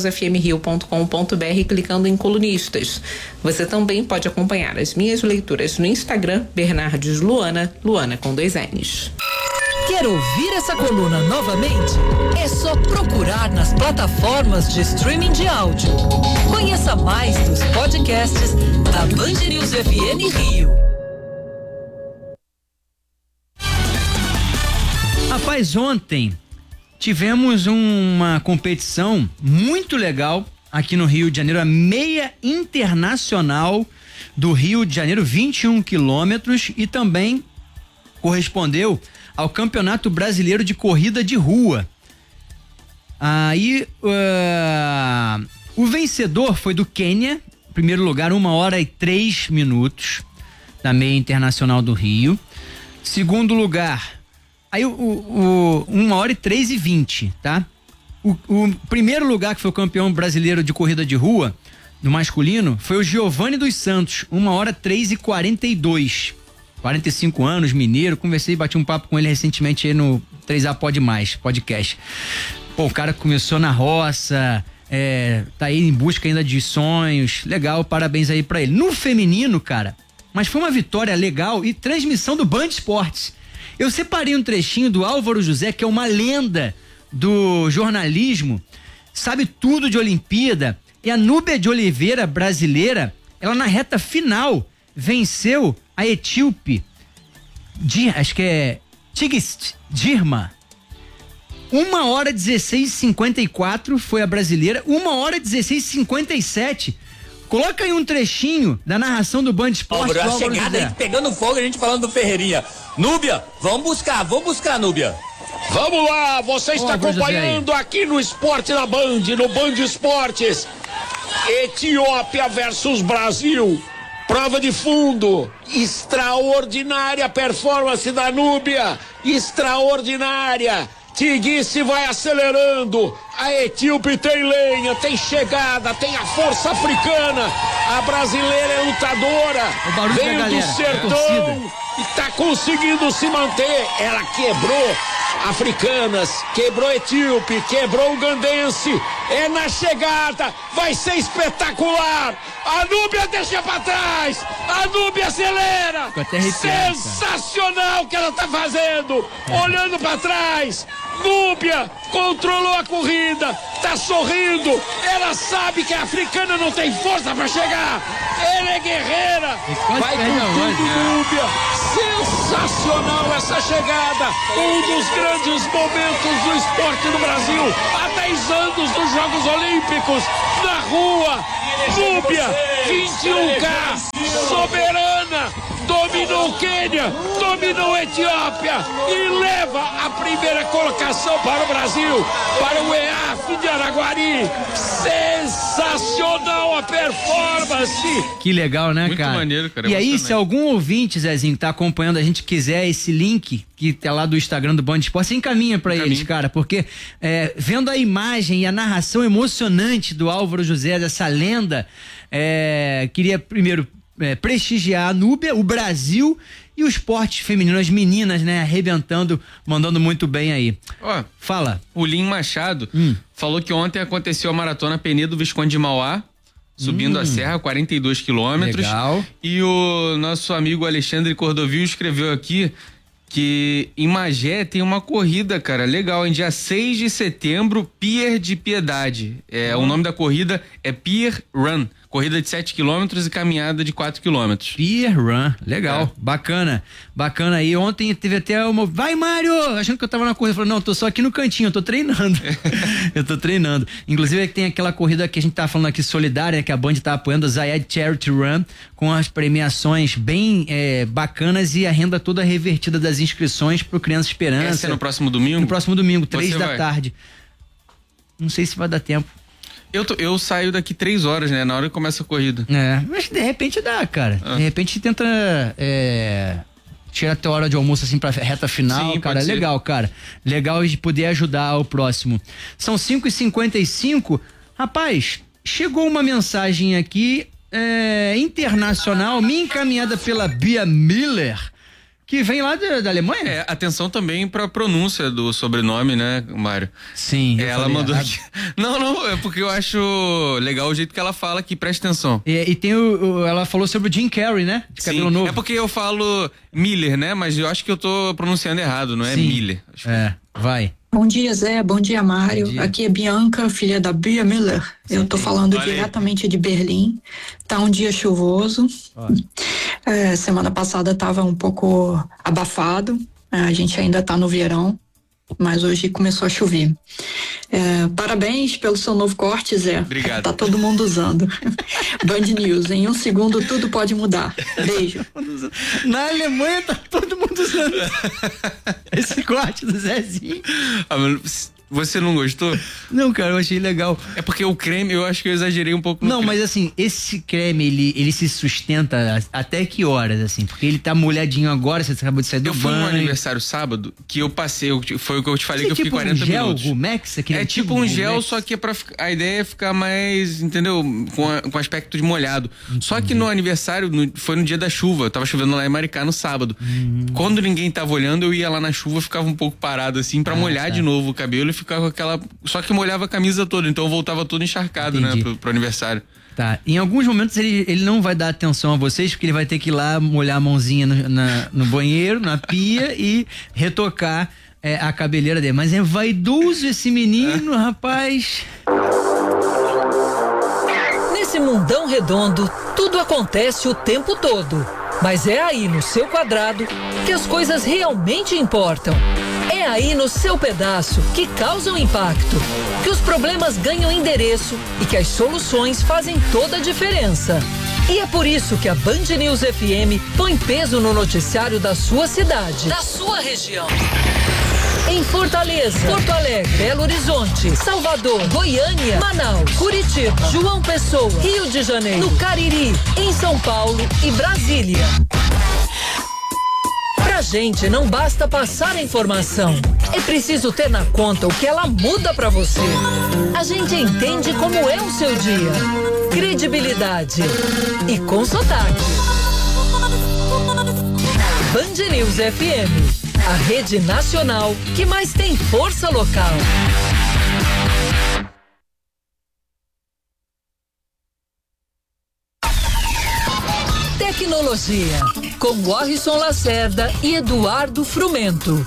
bandnewsfmrio.com.br, clicando em colunistas. Você também pode acompanhar as minhas leituras no Instagram, Bernardes Luana, Luana com 2 N's. Quer ouvir essa coluna novamente? É só procurar nas plataformas de streaming de áudio. Conheça mais dos podcasts da Band News FM Rio. Rapaz, ontem tivemos uma competição muito legal aqui no Rio de Janeiro, a Meia Internacional do Rio de Janeiro, 21 quilômetros, e também correspondeu ao Campeonato Brasileiro de Corrida de Rua. Aí o vencedor foi do Quênia, primeiro lugar, 1h03 da Meia Internacional do Rio. Segundo lugar, aí 1h03:20, tá? O primeiro lugar, que foi o campeão brasileiro de corrida de rua, no masculino, foi o Giovanni dos Santos, 1h03:42. 45 anos, mineiro, conversei, bati um papo com ele recentemente aí no 3A Pode Mais, podcast. Pô, o cara começou na roça, tá aí em busca ainda de sonhos, legal, parabéns aí pra ele. No feminino, cara, mas foi uma vitória legal e transmissão do Band Esportes. Eu separei um trechinho do Álvaro José, que é uma lenda do jornalismo, sabe tudo de Olimpíada, e a Núbia de Oliveira, brasileira, ela na reta final venceu a etíope, acho que é Tigist Dirma. 1h16:54 foi a brasileira, 1h16:57. Coloca aí um trechinho da narração do Band Esportes. A chegada aí pegando fogo, a gente falando do Ferreirinha. Núbia, vamos buscar, Núbia. Vamos lá, você está acompanhando aqui no Esporte da Band, no Band Esportes. Etiópia versus Brasil. Prova de fundo, extraordinária performance da Núbia, extraordinária. Tigiste vai acelerando, a etíope tem lenha, tem chegada, tem a força africana, a brasileira é lutadora, veio do sertão e tá conseguindo se manter. Ela quebrou africanas, quebrou etíope, quebrou ugandense, é na chegada, vai ser espetacular, a Núbia deixa pra trás, a Núbia acelera, sensacional o que ela tá fazendo, olhando pra trás, Núbia controlou a corrida, tá sorrindo, ela sabe que a africana não tem força pra chegar, ela é guerreira, vai com tudo, Núbia, sensacional essa chegada, um dos grandes momentos do esporte no Brasil, há 10 anos dos Jogos Olímpicos, na rua, Núbia, 21K, soberana, dominou o Quênia, dominou a Etiópia e leva a primeira colocação para o Brasil, para o EAF de Araguari. Sensacional a performance. Que legal, né, Muito cara? maneiro, cara. E aí, se algum ouvinte, Zezinho, tá acompanhando a gente, quiser esse link que tá lá do Instagram do Band Esporte, encaminha pra eles, cara, porque vendo a imagem e a narração emocionante do Álvaro José, dessa lenda, queria primeiro prestigiar a Núbia, o Brasil e o esporte feminino, as meninas, né, arrebentando, mandando muito bem aí. Ó, fala. O Lin Machado falou que ontem aconteceu a maratona Penedo Visconde de Mauá, subindo a serra, 42 quilômetros. Legal. E o nosso amigo Alexandre Cordovil escreveu aqui que em Magé tem uma corrida, cara, legal, em dia 6 de setembro, Pier de Piedade. O nome da corrida é Pier Run. Corrida de 7 quilômetros e caminhada de 4 quilômetros. Pier Run, legal, bacana aí. Ontem teve até uma, vai Mário, achando que eu tava na corrida, falou, não, tô só aqui no cantinho, eu tô treinando. Eu tô treinando. Inclusive tem aquela corrida que a gente tá falando aqui, solidária, que a Band tá apoiando, a Zayed Charity Run, com as premiações bem bacanas e a renda toda revertida das inscrições pro Criança Esperança. Essa é no próximo domingo? No próximo domingo, 3 da vai? tarde. Não sei se vai dar tempo. Eu saio daqui 3 horas, né? Na hora que começa a corrida. Mas de repente dá, cara. De repente tenta tirar a tua hora de almoço assim pra reta final. Sim, cara, legal, cara. Legal de poder ajudar o próximo. São 5h55. Rapaz, chegou uma mensagem aqui internacional, me encaminhada pela Bia Miller, que vem lá da Alemanha? Atenção também pra pronúncia do sobrenome, né, Mário? Sim. Ela mandou aqui. Não, é porque eu acho legal o jeito que ela fala aqui, presta atenção. E tem ela falou sobre o Jim Carrey, né? De cabelo novo. É porque eu falo Miller, né? Mas eu acho que eu tô pronunciando errado, não é Miller. Vai. Bom dia, Zé. Bom dia, Mário. Bom dia. Aqui é Bianca, filha da Bia Miller. Eu tô falando diretamente de Berlim. Tá um dia chuvoso. Semana passada tava um pouco abafado. A gente ainda tá no verão, mas hoje começou a chover. Parabéns pelo seu novo corte, Zé. Obrigado. Tá todo mundo usando. Band News, em 1 segundo tudo pode mudar. Beijo. Na Alemanha tá todo mundo usando esse corte do Zezinho. Você não gostou? Não, cara, eu achei legal. É porque o creme, eu acho que eu exagerei um pouco. Não, mas assim, esse creme, ele se sustenta até que horas, assim? Porque ele tá molhadinho agora, você acabou de sair do banho. Eu fui no aniversário sábado, que eu passei, foi o que eu te falei, que eu fiquei 40 minutos. Gumex, é tipo um gel, só que a ideia é ficar mais, entendeu? Com aspecto de molhado. Só que no aniversário, foi no dia da chuva, tava chovendo lá em Maricá no sábado. Quando ninguém tava olhando, eu ia lá na chuva, ficava um pouco parado assim, pra molhar de novo o cabelo e ficar com aquela... Só que molhava a camisa toda, então eu voltava todo encharcado, né, pro aniversário. Tá, em alguns momentos ele não vai dar atenção a vocês, porque ele vai ter que ir lá molhar a mãozinha no banheiro, na pia e retocar a cabeleira dele. Mas é vaidoso esse menino, rapaz. Nesse mundão redondo, tudo acontece o tempo todo. Mas é aí no seu quadrado que as coisas realmente importam. É aí no seu pedaço que causam impacto, que os problemas ganham endereço e que as soluções fazem toda a diferença. E é por isso que a Band News FM põe peso no noticiário da sua cidade, da sua região. Em Fortaleza, Porto Alegre, Belo Horizonte, Salvador, Goiânia, Manaus, Curitiba, João Pessoa, Rio de Janeiro, no Cariri, em São Paulo e Brasília. Pra gente não basta passar a informação, é preciso ter na conta o que ela muda pra você. A gente entende como é o seu dia. Credibilidade e com sotaque. Band News FM. a rede nacional que mais tem força local. Tecnologia, com Warrison Lacerda e Eduardo Frumento.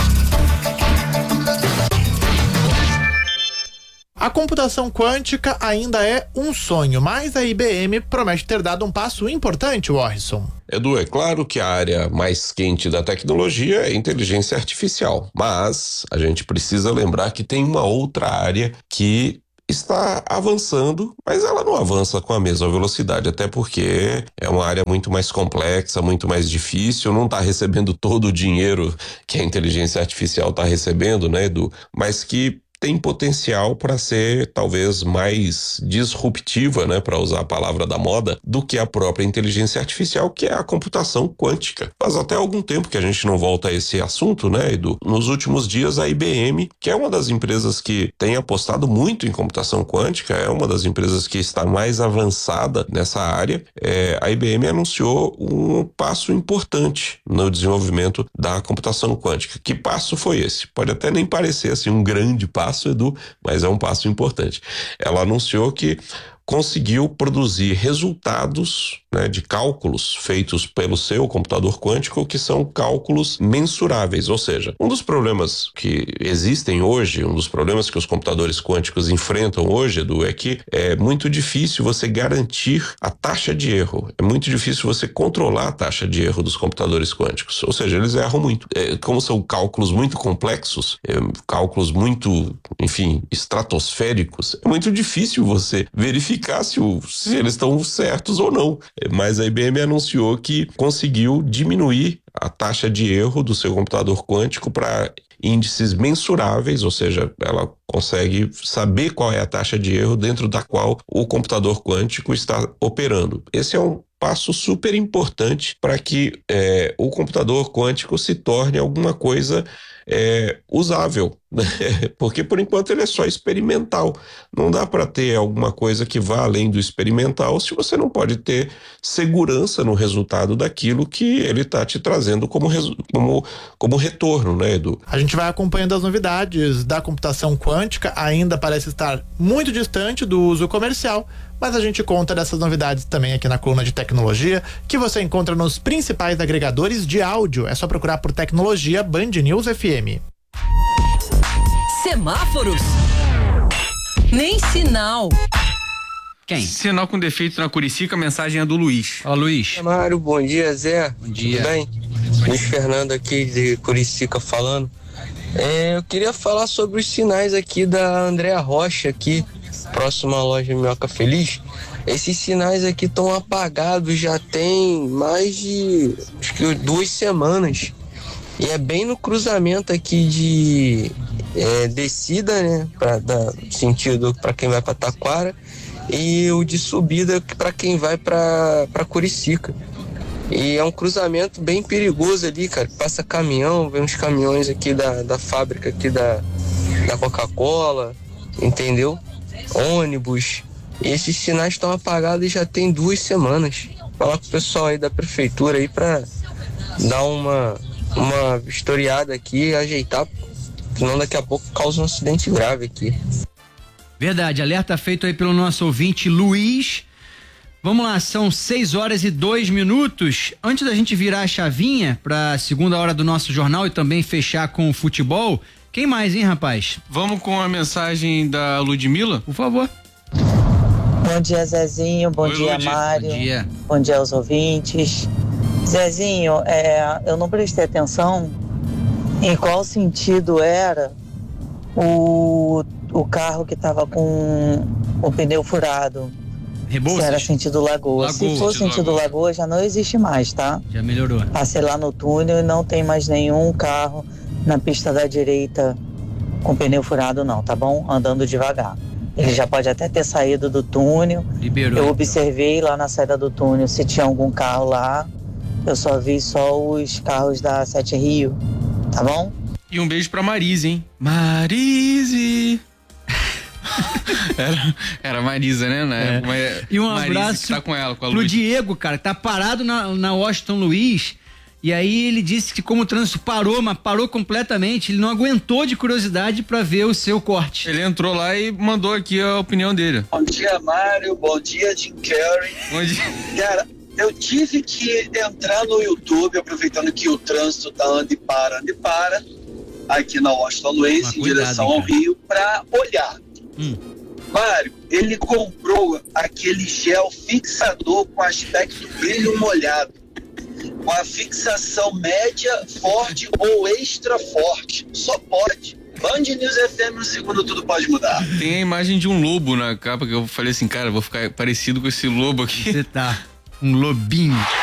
A computação quântica ainda é um sonho, mas a IBM promete ter dado um passo importante, Warrison. Edu, é claro que a área mais quente da tecnologia é a inteligência artificial, mas a gente precisa lembrar que tem uma outra área que está avançando, mas ela não avança com a mesma velocidade, até porque é uma área muito mais complexa, muito mais difícil, não está recebendo todo o dinheiro que a inteligência artificial está recebendo, né, Edu? Mas que tem potencial para ser talvez mais disruptiva, né, para usar a palavra da moda, do que a própria inteligência artificial, que é a computação quântica. Faz até algum tempo que a gente não volta a esse assunto, né, Edu? Nos últimos dias, a IBM, que é uma das empresas que tem apostado muito em computação quântica, é uma das empresas que está mais avançada nessa área, a IBM anunciou um passo importante no desenvolvimento da computação quântica. Que passo foi esse? Pode até nem parecer assim um grande passo, Edu, mas é um passo importante. Ela anunciou que conseguiu produzir resultados, né, de cálculos feitos pelo seu computador quântico, que são cálculos mensuráveis, ou seja, um dos problemas que existem hoje, um dos problemas que os computadores quânticos enfrentam hoje, Edu, é que é muito difícil você garantir a taxa de erro, é muito difícil você controlar a taxa de erro dos computadores quânticos, ou seja, eles erram muito. Como são cálculos muito complexos, cálculos muito, enfim, estratosféricos, é muito difícil você verificar se eles estão certos ou não. Mas a IBM anunciou que conseguiu diminuir a taxa de erro do seu computador quântico para índices mensuráveis, ou seja, ela consegue saber qual é a taxa de erro dentro da qual o computador quântico está operando. Esse é um passo super importante para que o computador quântico se torne alguma coisa usável, né? Porque por enquanto ele é só experimental. Não dá para ter alguma coisa que vá além do experimental se você não pode ter segurança no resultado daquilo que ele está te trazendo como retorno, né, Edu? A gente vai acompanhando as novidades da computação quântica, ainda parece estar muito distante do uso comercial, mas a gente conta dessas novidades também aqui na coluna de tecnologia, que você encontra nos principais agregadores de áudio. É só procurar por Tecnologia Band News FM. Semáforos? Nem sinal. Quem? Sinal com defeito na Curicica, a mensagem é do Luiz. Ó, Luiz. Mário, bom dia, Zé. Bom dia. Tudo bem? Luiz Fernando aqui de Curicica falando. Eu queria falar sobre os sinais aqui da Andréa Rocha, aqui, próximo à loja Minhoca Feliz. Esses sinais aqui estão apagados já tem mais de, acho que 2 semanas. E é bem no cruzamento aqui de descida, né, sentido para quem vai para Taquara, e o de subida para quem vai para Curicica. E é um cruzamento bem perigoso ali, cara. Passa caminhão, vem uns caminhões aqui da fábrica aqui da Coca-Cola, entendeu? Ônibus. E esses sinais estão apagados já tem 2 semanas. Falar com o pessoal aí da prefeitura aí para dar uma vistoriada aqui e ajeitar, senão daqui a pouco causa um acidente grave aqui. Verdade, alerta feito aí pelo nosso ouvinte Luiz. Vamos lá, são 6h02. Antes da gente virar a chavinha pra segunda hora do nosso jornal e também fechar com o futebol, quem mais, hein, rapaz? Vamos com a mensagem da Ludmila? Por favor. Bom dia, Zezinho. Bom dia, Ludi. Mário. Bom dia. Bom dia aos ouvintes. Zezinho, eu não prestei atenção em qual sentido era o carro que estava com o pneu furado. Rebouças? Se era sentido Lagoa. Se for sentido Lagoa, já não existe mais, tá? Já melhorou. Passei lá no túnel e não tem mais nenhum carro na pista da direita com pneu furado não, tá bom? Andando devagar. Ele já pode até ter saído do túnel. Liberou. Eu observei lá na saída do túnel se tinha algum carro lá. Eu só vi os carros da 7 Rio, tá bom? E um beijo pra Marise, hein? Marise! Era Marisa, né? E um Marise, abraço que tá com ela, com a pro Lud. Diego, cara, que tá parado na Washington Luiz E aí ele disse que como o trânsito parou, mas parou completamente, ele não aguentou de curiosidade para ver o seu corte. Ele entrou lá e mandou aqui a opinião dele. Bom dia, Mário. Bom dia, Jim Carrey. Bom dia. Cara, eu tive que entrar no YouTube, aproveitando que o trânsito tá ande e para, aqui na Washington Luiz, em direção ao Rio, para olhar. Mário, ele comprou aquele gel fixador com aspecto brilho molhado, com a fixação média, forte ou extra forte. Só pode. Band News FM no segundo tudo pode mudar. Tem a imagem de um lobo na capa que eu falei assim, cara, vou ficar parecido com esse lobo aqui. Você tá um lobinho.